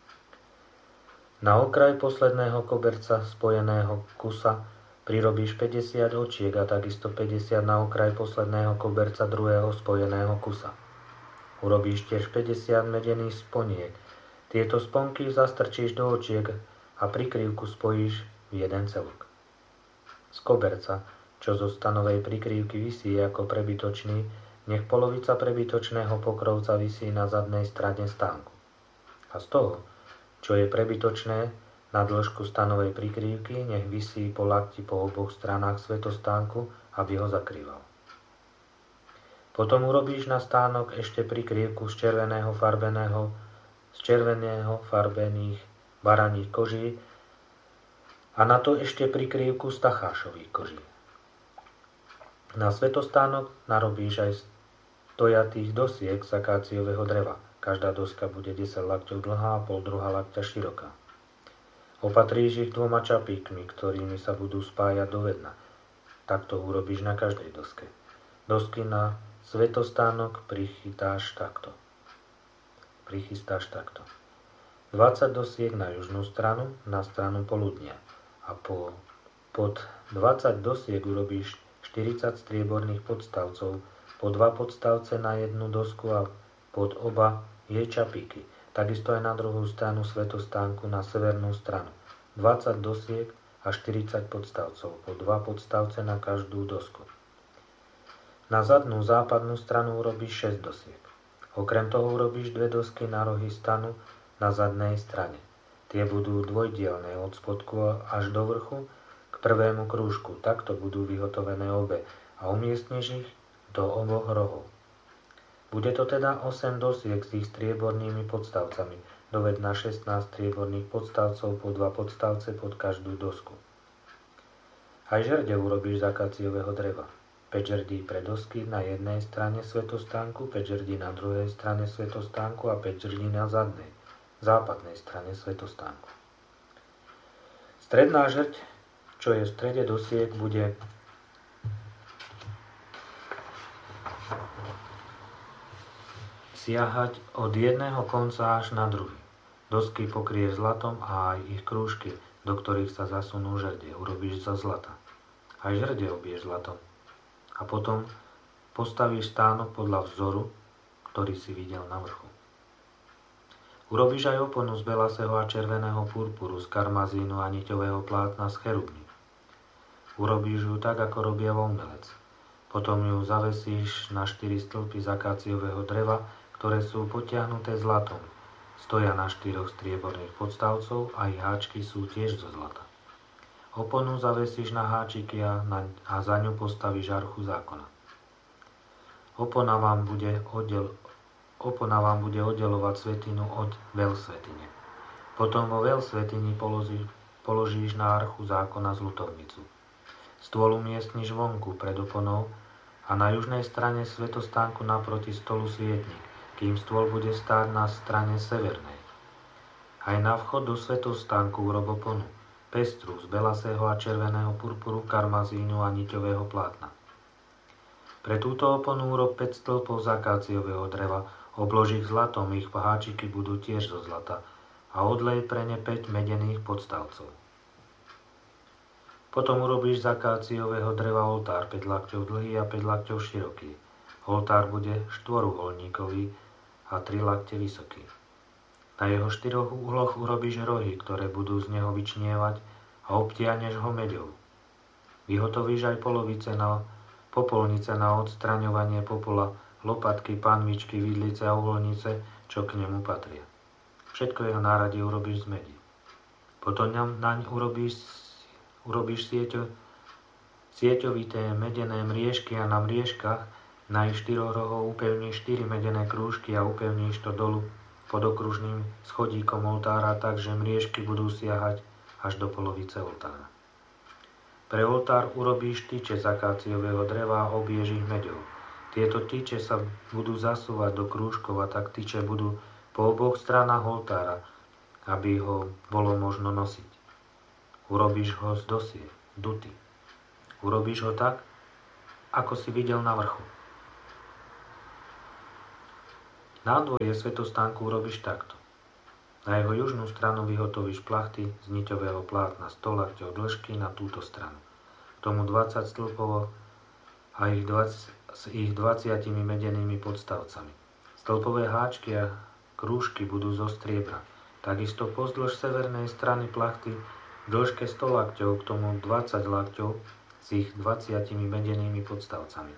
Na okraj posledného koberca spojeného kusa prirobíš päťdesiat očiek a takisto päťdesiat na okraj posledného koberca druhého spojeného kusa. Urobíš tiež päťdesiat medených sponiek. Tieto sponky zastrčíš do očiek a prikryvku spojíš v jeden celok. Z koberca, čo zo stanovej prikryvky visí ako prebytočný, nech polovica prebytočného pokrovca visí na zadnej strane stánku. A z toho, čo je prebytočné, na dĺžku stanovej prikryvky nech visí po lakti po oboch stranách svätostánku, aby ho zakrýval. Potom urobíš na stánok ešte prikryvku z červeného farbeného, z červeného farbených baraních koží a na to ešte prikryvku z tachášových koží. Na svätostánok narobíš aj stojatých dosiek z akáciového dreva. Každá doska bude desať lakťov dlhá a pol druhá lakťa široká. Opatríš ich dvoma čapíkmi, ktorými sa budú spájať do vedna. Takto urobíš na každej doske. Dosky na svätostánok prichytáš takto. Prichystáš takto. dvadsať dosiek na južnú stranu, na stranu poludnia. A po, pod dvadsať dosiek urobíš štyridsať strieborných podstavcov, po dva podstavce na jednu dosku a pod oba jej čapíky. Takisto aj na druhú stranu svätostánku na severnú stranu. dvadsať dosiek a štyridsať podstavcov, po dva podstavce na každú dosku. Na zadnú západnú stranu urobíš šesť dosiek. Okrem toho urobíš dve dosky na rohy stanu na zadnej strane. Tie budú dvojdielne od spodku až do vrchu k prvému krúžku. Takto budú vyhotovené obe a umiestniš ich do oboch rohov. Bude to teda osem dosiek s ich striebornými podstavcami, doved na šestnásť strieborných podstavcov po dva podstavce pod každú dosku. Aj žrde urobíš z akáciového dreva. päť žrdí pre dosky na jednej strane svätostánku, päť žrdí na druhej strane svätostánku a päť žrdí na zadnej, západnej strane svätostánku. Stredná žrď, čo je v strede dosiek, bude siahať od jedného konca až na druhý. Dosky pokrieš zlatom a aj ich krúžky, do ktorých sa zasunú žrde, urobíš zo zlata. Aj žrde obiješ zlatom. A potom postavíš stánok podľa vzoru, ktorý si videl na vrchu. Urobíš aj oponu z belasého a červeného purpuru, z karmazínu a niťového plátna z cherubny. Urobíš ju tak, ako robia vomelec. Potom ju zavesíš na štyri stĺpy z akáciového dreva, ktoré sú potiahnuté zlatom. Stoja na štyroch strieborných podstavcov a ich háčky sú tiež zo zlata. Oponu zavesíš na háčiky a, na, a za ňu postavíš archu zákona. Opona vám bude, oddel, opona vám bude oddelovať svätyňu od veľsvätyne. Potom vo veľsvätyni položí, položíš na archu zákona zlutovnicu. Stôl umiestniš vonku pred oponou a na južnej strane svätostánku naproti stolu svietnik, kým stôl bude stáť na strane severnej. Aj na vchod do svätostánku urob oponu, pestru z belasého a červeného purpuru, karmazínu a niťového plátna. Pre túto oponu urob päť stĺpov z akáciového dreva, oblož ich zlatom, ich háčiky budú tiež zo zlata a odlej pre ne päť medených podstavcov. Potom urobíš z akáciového dreva oltár päť lakťov dlhý a päť lakťov široký. Oltár bude štvoruholníkový a tri lakte vysoký. Na jeho štyroch úhloch urobíš rohy, ktoré budú z neho vyčnievať a obtiahneš ho meďou. Vyhotovíš aj polovice na popolnice na odstraňovanie popola, lopatky, panvičky, vidlice a uholnice, čo k nemu patria. Všetko jeho náradie urobíš z medi. Potom naň urobíš, urobíš sieťo, sieťovité medené mriežky a na mriežkach na ich štyroch rohov upevníš štyri medené krúžky a upevníš to dolu pod okružným schodíkom oltára tak, že mriežky budú siahať až do polovice oltára. Pre oltár urobíš tyče z akáciového dreva a obiješ ich meďou. Tieto tyče sa budú zasúvať do krúžkov a tak tyče budú po oboch stranách oltára, aby ho bolo možno nosiť. Urobíš ho z dosiek, duty. Urobíš ho tak, ako si videl na vrchu. Nádvorie svätostánku urobíš takto. Na jeho južnú stranu vyhotovíš plachty z niťového plátna sto lakťov dĺžky na túto stranu. K tomu dvadsať stĺpov a ich dvadsať, s ich dvadsiatimi medenými podstavcami. Stĺpové háčky a krúžky budú zo striebra. Takisto pozdĺž severnej strany plachty v dĺžke sto lakťov, k tomu dvadsať lakťov s ich dvadsiatimi medenými podstavcami.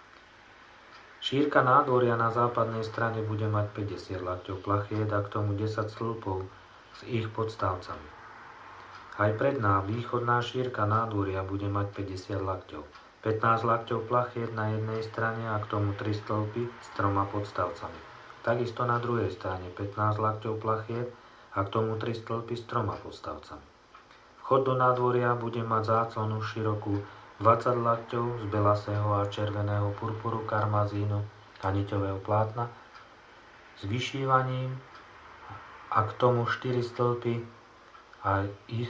Šírka nádvoria na západnej strane bude mať päťdesiat lakťov plachiet a k tomu desať stĺpov s ich podstavcami. Aj predná východná šírka nádvoria bude mať päťdesiat lakťov. pätnásť lakťov plachiet na jednej strane a k tomu tri stĺpy s troma podstavcami. Takisto na druhej strane pätnásť lakťov plachiet a k tomu tri stĺpy s troma podstavcami. Vchod do nádvoria bude mať záclonu širokú dvadsať lakťov z belasého a červeného purpuru, karmazínu a niťového plátna s vyšívaním a k tomu štyri stĺpy a ich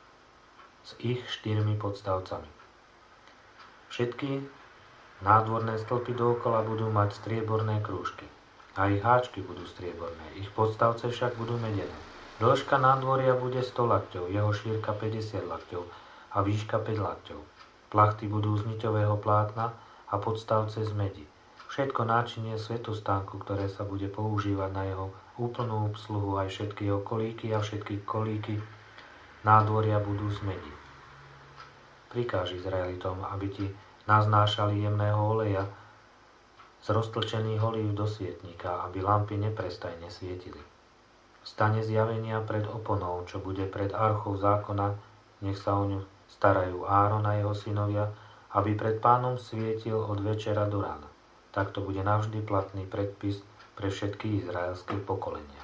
s ich štyrmi podstavcami. Všetky nádvorné stĺpy dookola budú mať strieborné krúžky. A ich háčky budú strieborné, ich podstavce však budú medené. Dĺžka nádvoria bude sto lakťov, jeho šírka päťdesiat lakťov a výška päť lakťov. Plachty budú z niťového plátna a podstavce z medi. Všetko náčinie svätostánku, ktoré sa bude používať na jeho úplnú obsluhu, aj všetky jeho kolíky a všetky kolíky nádvoria budú z medi. Prikáž Izraelitom, aby ti naznášali jemného oleja z roztlčených olív do svietnika, aby lampy neprestajne svietili. V stane zjavenia pred oponou, čo bude pred archou zákona, nech sa o ňu starajú Áron a jeho synovia, aby pred Pánom svietil od večera do rána. Takto bude navždy platný predpis pre všetky izraelské pokolenia.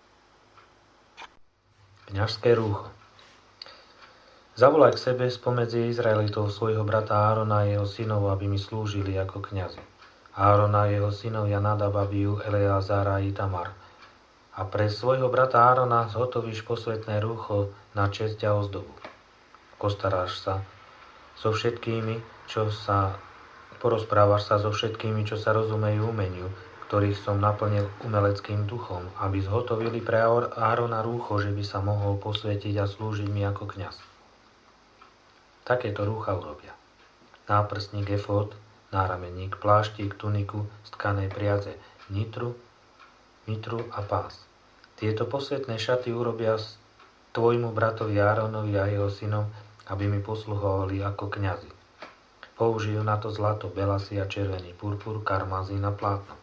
Kňazské rúcho. Zavolaj k sebe spomedzi Izraelitov svojho brata Árona a jeho synov, aby mi slúžili ako kňazi. Áron a jeho synovia Nadab, Abiú, Eleazara a Itamar. A pre svojho brata Árona zhotovíš posvätné rúcho na česť a ozdobu. Postaráš sa so všetkými, čo sa porozprávaš sa so všetkými, čo sa rozumejú umeniu, ktorých som naplnil umeleckým duchom, aby zhotovili pre Árona rúcho, že by sa mohol posvätiť a slúžiť mi ako kňaz. Takéto rúcha urobia. Náprstník, efód, náraменník, pláštik, tuniku z tkanej priadze, nitru, mitru a pás. Tieto posvätné šaty urobia tvojmu bratovi Áronovi a jeho synom, aby mi posluhovali ako kňazi. Použijú na to zlato, belasy a červený purpur, karmazín a plátno.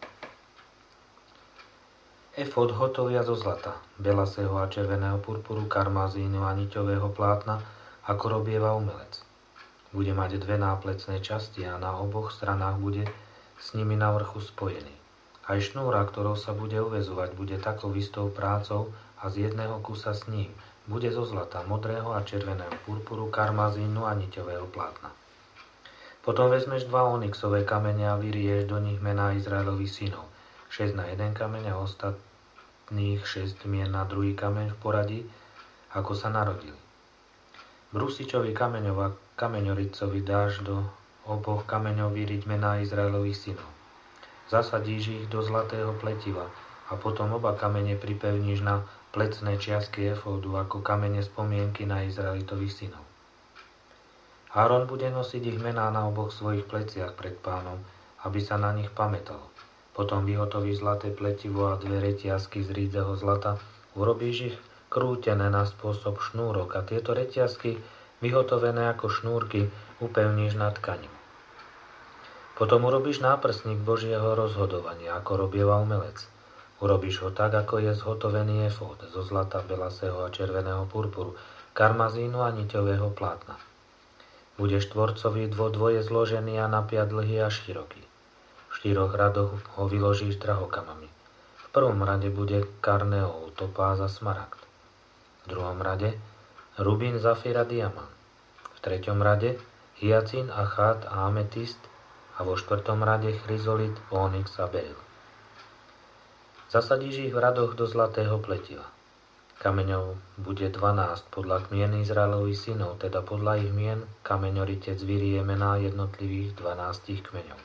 Efód hotovia zo zlata, belasého a červeného purpuru, karmazínu a niťového plátna, ako robieva umelec. Bude mať dve náplecné časti a na oboch stranách bude s nimi na vrchu spojený. Aj šnúra, ktorou sa bude uväzovať, bude takou istou prácou a z jedného kusa s ním bude zo zlata, modrého a červeného purpuru, karmazínu a niťového plátna. Potom vezmeš dva onyxové kamene a vyrieš do nich mená Izraelových synov. Šesť na jeden kameň a ostatných šesť mien na druhý kameň v poradí, ako sa narodili. Brusičovi kameňov a kameňoricovi dáš do oboch kameňov vyriť mená Izraelových synov. Zasadíš ich do zlatého pletiva a potom oba kamene pripevníš na plecné čiastky efódu ako kamene spomienky na Izraelitových synov. Áron bude nosiť ich mená na oboch svojich pleciach pred Pánom, aby sa na nich pamätalo. Potom vyhotovíš zlaté pletivo a dve reťazky z rídzeho zlata, urobíš ich krútené na spôsob šnúrok a tieto reťazky, vyhotovené ako šnúrky, upevníš na tkaniu. Potom urobíš náprstník Božieho rozhodovania, ako robieva umelec. Urobíš ho tak, ako je zhotovený efód zo zlata, belasého a červeného purpuru, karmazínu a niťového plátna. Bude štvorcový dvodvoje zložený a napiat dlhý a široký. V štyroch radoch ho vyložíš drahokamami. V prvom rade bude karneol, topáz a smaragd. V druhom rade rubín, zafír a diamant. V treťom rade hyacín, achát a ametist a vo štvrtom rade chryzolit, onyx a beryl. Zasadíš ich v radoch do zlatého pletiva. kameňov bude dvanásť podľa kmien Izraelových synov, teda podľa ich mien kameňoritec vyrie mená jednotlivých dvanástich kmeňov.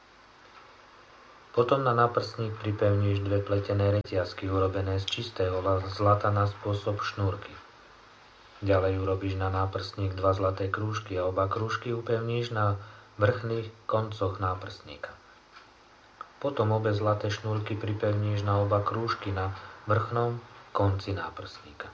Potom na náprstník pripevníš dve pletené reťazky urobené z čistého zlata na spôsob šnúrky. Ďalej urobíš na náprstník dva zlaté krúžky a oba krúžky upevníš na vrchných koncoch náprstníka. Potom obe zlaté šnúrky pripevníš na oba krúžky na vrchnom konci náprstníka.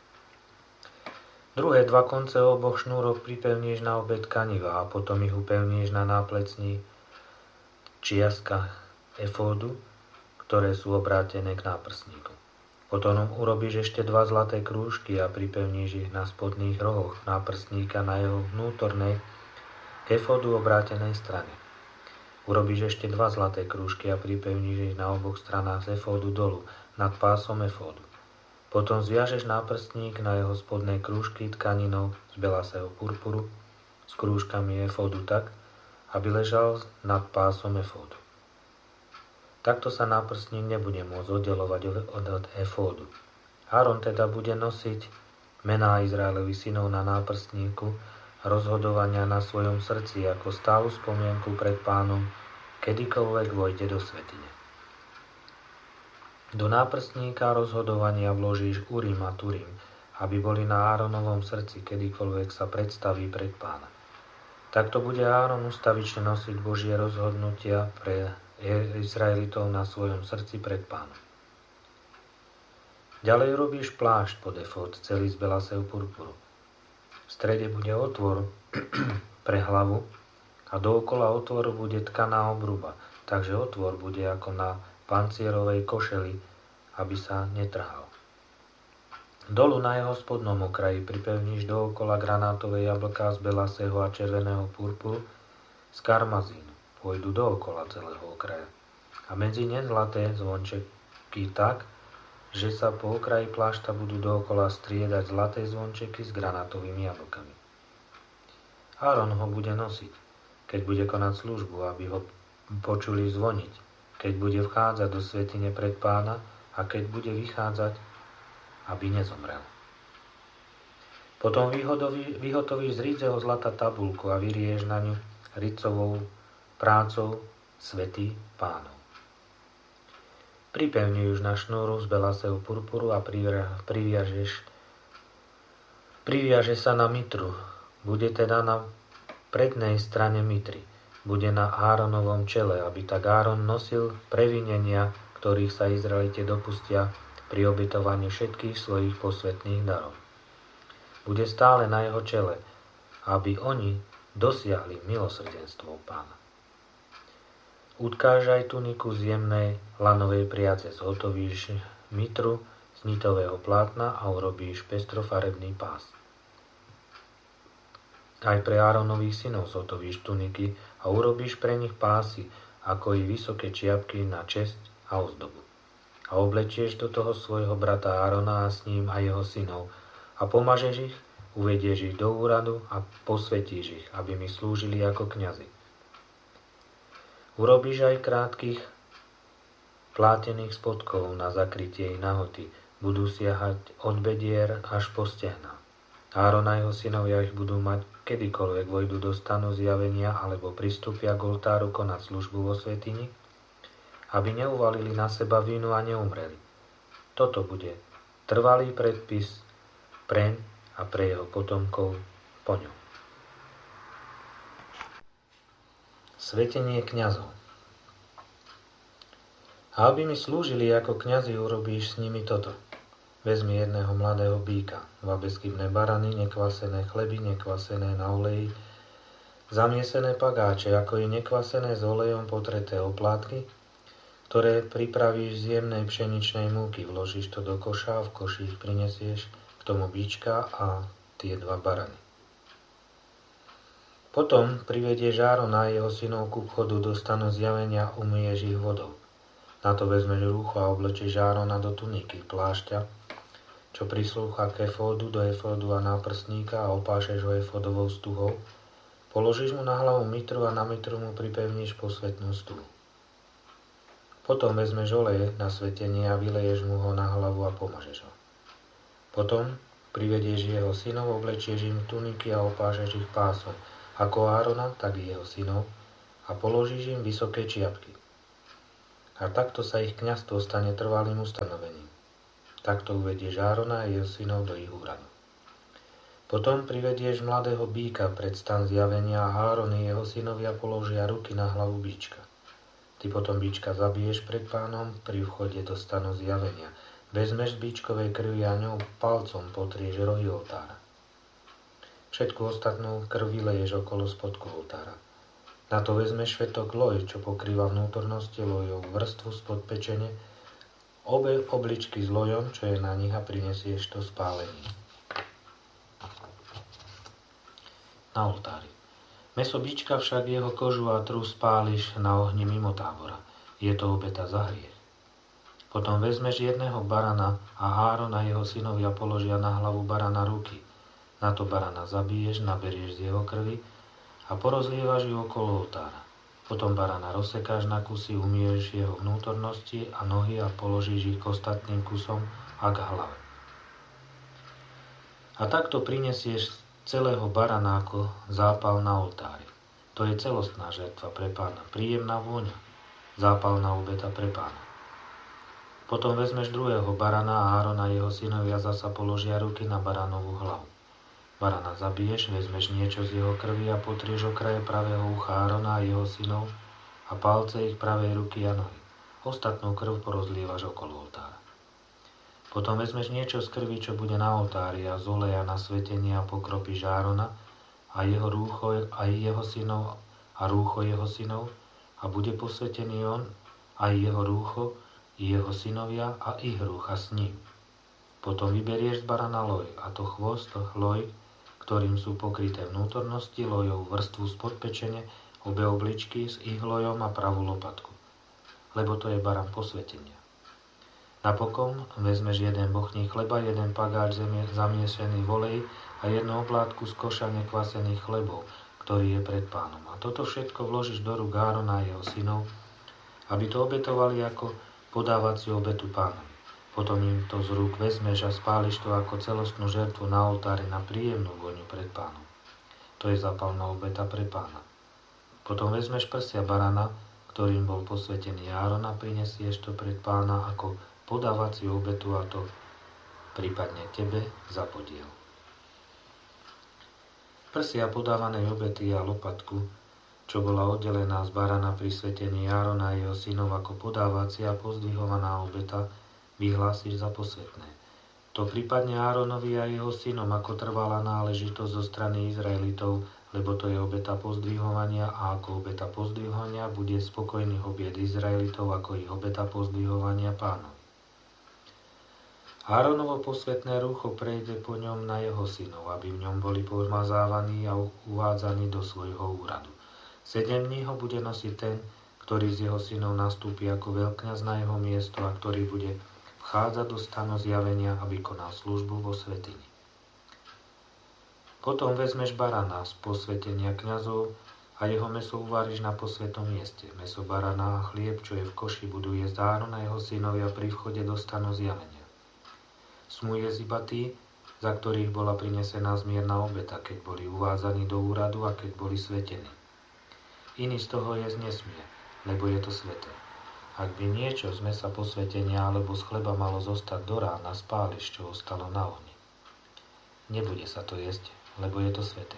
Druhé dva konce oboch šnúrok pripevníš na obe tkaniva a potom ich upevníš na náplecni čiastka efódu, ktoré sú obrátené k náprstníku. Potom urobíš ešte dva zlaté krúžky a pripevníš ich na spodných rohoch náprstníka na jeho vnútornej k efódu obrátenej strane. Urobíš ešte dva zlaté krúžky a pripevníš ich na oboch stranách z efódu dolu, nad pásom efódu. Potom zviažeš náprstník na jeho spodnej krúžky tkaninou z belasého purpuru s krúžkami efódu tak, aby ležal nad pásom efódu. Takto sa náprstník nebude môcť oddelovať od, od efódu. Áron teda bude nosiť mená Izraelových synov na náprstníku a rozhodovania na svojom srdci ako stálu spomienku pred Pánom, kedykoľvek vojde do svätyne. Do náprstníka rozhodovania vložíš Urim a Turim, aby boli na Áronovom srdci, kedykoľvek sa predstaví pred Pána. Takto bude Áron ustavične nosiť Božie rozhodnutia pre Izraelitov na svojom srdci pred Pánom. Ďalej robíš plášť pod efód, celý z belasého purpuru. V strede bude otvor pre hlavu a dookola otvoru bude tkaná obruba, takže otvor bude ako na pancierovej košeli, aby sa netrhal. Dolu na jeho spodnom okraji pripevníš dookola granátové jablká z belasého a červeného purpuru z karmazínu. Pôjdu dookola celého okraja. A medzi ne zlaté zvončeky tak, že sa po okraji plášta budú dookola striedať zlaté zvončeky s granátovými jablkami. Áron ho bude nosiť, keď bude konať službu, aby ho počuli zvoniť, keď bude vchádzať do svätyne pred Pána a keď bude vychádzať, aby nezomrel. Potom vyhotovíš z rídzeho zlata tabulku a vyrieš na ňu ricovou prácou Svätý Pánov. Pripevni už na šnúru z belasého purpuru a priviažeš, priviaže sa na mitru. Bude teda na prednej strane mitry. Bude na Áronovom čele, aby tak Áron nosil previnenia, ktorých sa Izraelite dopustia pri obetovaní všetkých svojich posvätných darov. Bude stále na jeho čele, aby oni dosiahli milosrdenstvo Pána. Utkáž aj tuniku z jemnej lanovej priace, zhotovíš mitru z nitového plátna a urobíš pestrofarebný pás. Aj pre Áronových synov zhotovíš tuniky a urobíš pre nich pásy, ako i vysoké čiapky na česť a ozdobu. A oblečieš do toho svojho brata Árona a s ním aj jeho synov a pomažeš ich, uvedieš ich do úradu a posvetíš ich, aby mi slúžili ako kňazi. Urobíš aj krátkych plátených spodkov na zakrytie ich nahoty. Budú siahať od bedier až po stehná. Áron a jeho synovia ich budú mať, kedykoľvek vojdu do stanu zjavenia alebo pristúpia k oltáru konať službu vo svätyni, aby neuvalili na seba vínu a neumreli. Toto bude trvalý predpis preň a pre jeho potomkov po ňom. Svetenie kňazov. A aby mi slúžili ako kňazi, urobíš s nimi toto. Vezmi jedného mladého býka, dva bezchybné barany, nekvasené chleby, nekvasené na oleji, zamiesené pagáče, ako i nekvasené s olejom potreté oplátky, ktoré pripravíš z jemnej pšeničnej múky. Vložíš to do koša a v koši ich prinesieš k tomu býčka a tie dva barany. Potom privedieš Árona a jeho synov ku vchodu do stanu zjavenia, umyješ ich vodou. Na to vezmeš rúcho a oblečieš Árona do tuniky, plášťa, čo prislúcha k efódu, do efódu a náprstníka a opášeš ho efódovou stuhou. Položíš mu na hlavu mitru a na mitru mu pripevníš posvätnú stuhu. Potom vezmeš oleje na svetenie a vyleješ mu ho na hlavu a pomažeš ho. Potom privedieš jeho synov, oblečieš im tuniky a opážeš ich pásom, ako Árona, tak i jeho synov, a položíš im vysoké čiapky. A takto sa ich kňazstvo stane trvalým ustanovením. Takto uvedieš Árona a jeho synov do ich úradu. Potom privedieš mladého býka pred stan zjavenia a Áron i jeho synovia položia ruky na hlavu býčka. Ty potom býčka zabiješ pred Pánom pri vchode do stanu zjavenia. Vezmeš z býčkovej krvi a ňou palcom potrieš rohy oltára. Všetku ostatnú krv vyleješ okolo spodku oltára. Na to vezmeš švetok loj, čo pokrýva vnútornosti lojov, vrstvu spod pečene, obe obličky s lojom, čo je na nich, a prinesieš to spálení. Na oltári. Mäso bička však jeho kožu a trus spáliš na ohni mimo tábora. Je to obeta za hriech. Potom vezmeš jedného barana a Áron a jeho synovia položia na hlavu barana ruky. Na to barana zabiješ, naberieš z jeho krvi a porozlievaš ju okolo oltára. Potom barana rozsekáš na kusy, umieš jeho vnútornosti a nohy a položíš ich k ostatným kusom a k hlave. A takto prinesieš celého barana ako zápal na oltári. To je celostná žertva pre Pána, príjemná vôňa, zápalná obeta pre Pána. Potom vezmeš druhého barana a Áron a jeho synovia zasa položia ruky na baránovú hlavu. Barana zabiješ, vezmeš niečo z jeho krvi a potrieš okraje pravého ucha Árona a jeho synov a palce ich pravej ruky a nohy. Ostatnú krv porozlievaš okolo oltára. Potom vezmeš niečo z krvi, čo bude na oltári, a z oleja na svetenie a pokropíš Árona a jeho rúcho a jeho synov a rúcho jeho synov a bude posvetený on a jeho rúcho i jeho synovia a ich rúcha s ním. Potom vyberieš z barana loj, a to chvost loj, ktorým sú pokryté vnútornosti lojov, vrstvu spod pečene, obe obličky s ich lojom a pravú lopatku, lebo to je baran posvetenia. Napokon vezmeš jeden bochník chleba, jeden pagáč zamiešený v oleji a jednu oplátku z koša nekvasených chlebov, ktorý je pred Pánom. A toto všetko vložíš do rúk Árona a jeho synov, aby to obetovali ako podávaciu obetu Pánovi. Potom im to z rúk vezmeš a spáliš to ako celostnú žertvu na oltári na príjemnú vôňu pred Pánom. To je zápalná obeta pre Pána. Potom vezmeš prsia barana, ktorým bol posvetený Áron, a prinesieš to pred Pána ako podávaciu obetu, a to prípadne tebe za podiel. Prsia podávanej obety a lopatku, čo bola oddelená z barana pri svetení Árona a jeho synov ako podávacia pozdvihovaná obeta, vyhlásiš za posvetné. To prípadne Áronovi a jeho synom ako trvalá náležitosť zo strany Izraelitov, lebo to je obeta pozdvihovania, a ako obeta pozdvihovania bude spokojný obied Izraelitov ako ich obeta pozdvihovania Pánovi. Áronovo posvetné rúcho prejde po ňom na jeho synov, aby v ňom boli pomazávaní a uvádzaní do svojho úradu. Sedem dní ho bude nosiť ten, ktorý z jeho synov nastúpi ako veľkňaz na jeho miesto a ktorý bude vchádzať do stanu zjavenia, aby konal službu vo svätyni. Potom vezmeš barana z posvetenia kňazov a jeho mäso uvaríš na posvätnom mieste. Mäso barana a chlieb, čo je v koši, budú jesť Áron a jeho synovia pri vchode do stanu zjavenia. Smú jesť iba tí, za ktorých bola prinesená zmierna obeta, keď boli uvádzaní do úradu a keď boli svetení. Iný z toho jesť nesmie, lebo je to sväté. Ak by niečo z mäsa posvetenia alebo z chleba malo zostať do rána, spáliš, čo ostalo na ohni. Nebude sa to jesť, lebo je to sväté.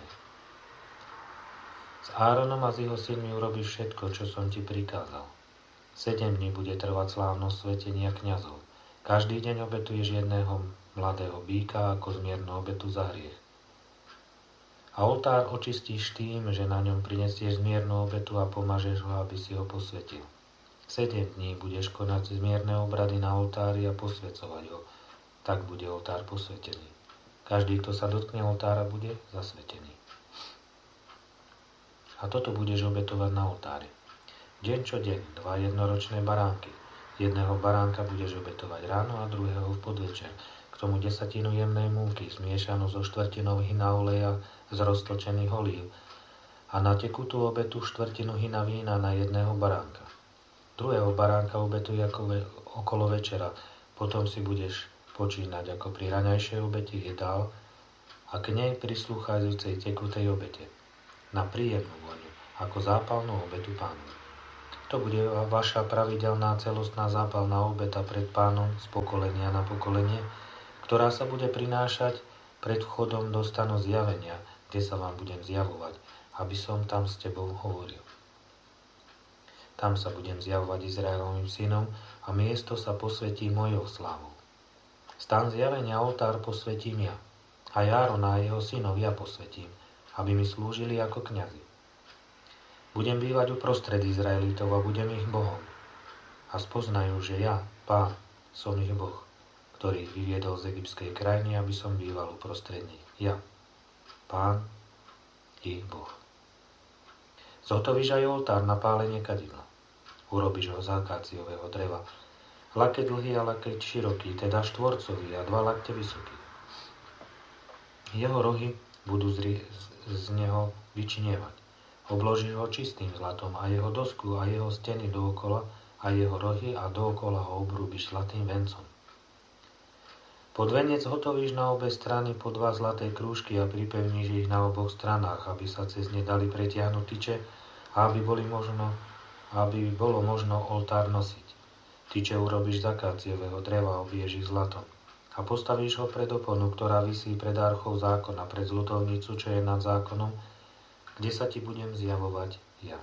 S Áronom a s jeho synmi urobíš všetko, čo som ti prikázal. Sedem dní bude trvať slávnosť svetenia kňazov. Každý deň obetuješ jedného mladého býka ako zmiernu obetu za hriech. A oltár očistíš tým, že na ňom prinesieš zmiernu obetu a pomažeš ho, aby si ho posvetil. Sedem dní budeš konať zmierne obrady na oltári a posvecovať ho. Tak bude oltár posvetený. Každý, kto sa dotkne oltára, bude zasvetený. A toto budeš obetovať na oltári. Deň čo deň, dva jednoročné baránky. Jedného baránka budeš obetovať ráno a druhého v podvečer. K tomu desatinu jemnej múky, zmiešanú so štvrtinou hina oleja z roztlčených olív a na tekutú obetu štvrtinu hina vína na jedného baránka. Druhého baránka obetuj ako ve, okolo večera, potom si budeš spočínať ako pri raňajšej obete jedál a k nej prislúchajúcej tekutej obete, na príjemnú voňu, ako zápalnú obetu Pánovi. To bude vaša pravidelná celostná zápalná obeta pred Pánom z pokolenia na pokolenie, ktorá sa bude prinášať pred vchodom do stanu zjavenia, kde sa vám budem zjavovať, aby som tam s tebou hovoril. Tam sa budem zjavovať Izraelovým synom a miesto sa posvetí mojou slávou. Stan zjavenia oltár posvetím ja, a Járona a jeho synov ja posvetím, aby mi slúžili ako kňazi. Budem bývať uprostred Izraelitov a budem ich Bohom. A spoznajú, že ja, Pán, som ich Boh, ktorý ich vyviedol z egyptskej krajiny, aby som býval uprostred nich. Ja, Pán, ich Boh. Zhotovíš aj oltár na pálenie kadidla. Urobíš ho z akáciového dreva. Lakeť dlhý a lakeť široký, teda štvorcový a dva lakte vysoký. Jeho rohy budú z, z neho vyčnievať. Obložíš ho čistým zlatom a jeho dosku a jeho steny dookola a jeho rohy a dookola ho obrúbiš zlatým vencom. Pod venec hotovíš na obe strany po dva zlaté krúžky a pripevníš ich na oboch stranách, aby sa cez ne dali pretiahnuť tyče a aby boli možno aby bolo možno oltár nosiť. Tyče urobíš z akáciového dreva a obiješ ich zlatom. A postavíš ho pred oponu, ktorá visí pred archou zákona, pred zlutovnicu, čo je nad zákonom, kde sa ti budem zjavovať ja.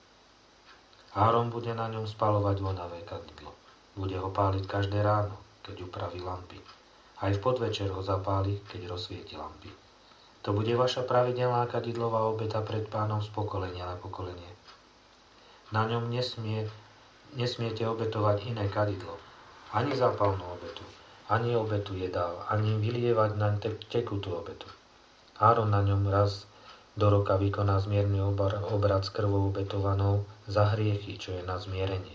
Áron bude na ňom spalovať vonavé kadidlo. Bude ho páliť každé ráno, keď upraví lampy. Aj v podvečer ho zapáli, keď rozsvieti lampy. To bude vaša pravidelná kadidlová obeta pred Pánom z pokolenia na pokolenie. Na ňom nesmie, nesmiete obetovať iné kadidlo, ani zápalnú obetu, ani obetu jedál, ani vylievať na te- tekutú obetu. Áron na ňom raz do roka vykoná zmierny obrad s krvou obetovanou za hriechy, čo je na zmierenie.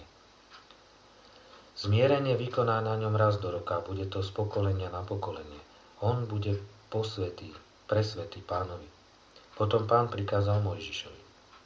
Zmierenie vykoná na ňom raz do roka, bude to z pokolenia na pokolenie. On bude posvetý, presvetý Pánovi. Potom Pán prikázal Mojžišovi.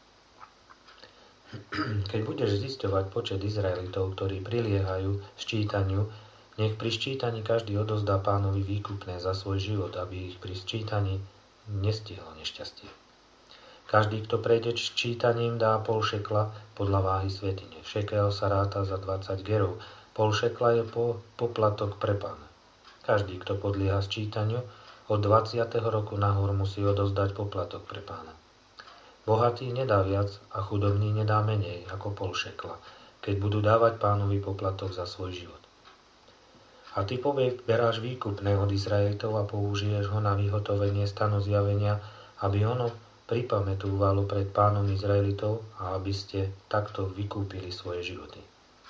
Keď budeš zisťovať počet Izraelitov, ktorí priliehajú sčítaniu, nech pri sčítaní každý odozdá Pánovi výkupné za svoj život, aby ich pri sčítaní nestihlo nešťastie. Každý, kto prejde sčítaním, dá pol šekla podľa váhy svätyne. Šekel sa ráta za dvadsať gerov. Pol šekla je po, poplatok pre Pána. Každý, kto podlieha sčítaniu, od dvadsiateho roku nahor musí odozdať poplatok pre Pána. Bohatý nedá viac a chudobný nedá menej ako pol šekla, keď budú dávať Pánovi poplatok za svoj život. A ty poberáš výkupné od Izraelitov a použiješ ho na vyhotovenie stanu zjavenia, aby ono pripamätúvalo pred Pánom Izraelitov a aby ste takto vykúpili svoje životy.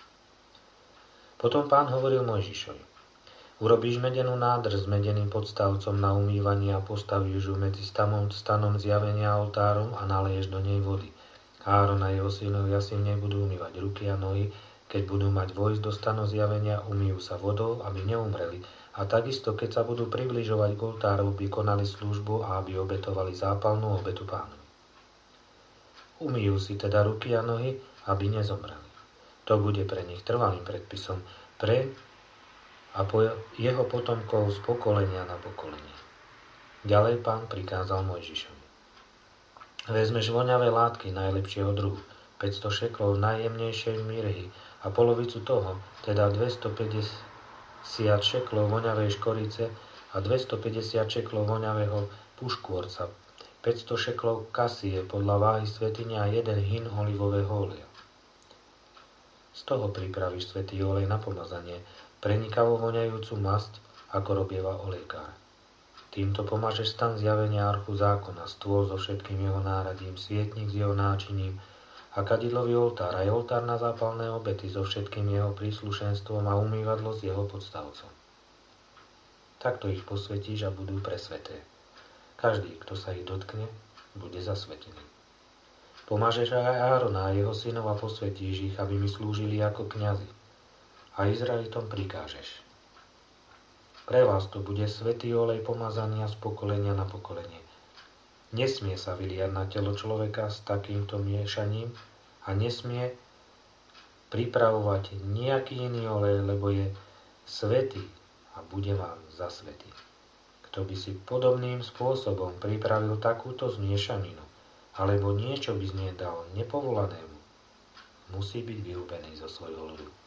Potom Pán hovoril Mojžišovi: Urobíš medenú nádrž s medeným podstavcom na umývanie a postavíš ju medzi stanom, stanom zjavenia a oltárom a naleješ do nej vody. Áron a jeho synovia si v nej budú umývať ruky a nohy, keď budú mať vojsť do stanu zjavenia, umýjú sa vodou, aby neumreli. A takisto, keď sa budú približovať k oltáru, aby konali službu a aby obetovali zápalnú obetu Pánovi. Umýjú si teda ruky a nohy, aby nezomreli. To bude pre nich trvalým predpisom, pre a po jeho potomkov z pokolenia na pokolenie. Ďalej Pán prikázal Mojžišovi: Vezmeš voňavé látky najlepšieho druhu, päťsto šeklov najjemnejšej mirhy a polovicu toho, teda dvestopäťdesiat šeklov voňavej škorice a dvestopäťdesiat šeklov voňavého puškôrca, päťsto šeklov kasie podľa váhy svätyne a jeden hin olivového oleja. Z toho pripravíš svätý olej na pomazanie, prenikavo voňajúcu masť, ako robieva olejkár. Týmto pomažeš stan zjavenia archu zákona, stôl so všetkým jeho náradím, svietnik s jeho náčiním a kadidlový oltár, aj oltár na zápalné obety so všetkým jeho príslušenstvom a umývadlo s jeho podstavcom. Takto ich posvetíš a budú presveté. Každý, kto sa ich dotkne, bude zasvetený. Pomažeš aj Árona a jeho synov a posvetíš ich, aby mi slúžili ako kňazi. A Izraelitom prikážeš: Pre vás to bude svätý olej pomazania z pokolenia na pokolenie. Nesmie sa vyliať na telo človeka s takýmto miešaním a nesmie pripravovať nejaký iný olej, lebo je svätý a bude vám zasvetý. Kto by si podobným spôsobom pripravil takúto zmiešaninu, alebo niečo by z nej dal nepovolanému, musí byť vyhubený zo svojho ľudu.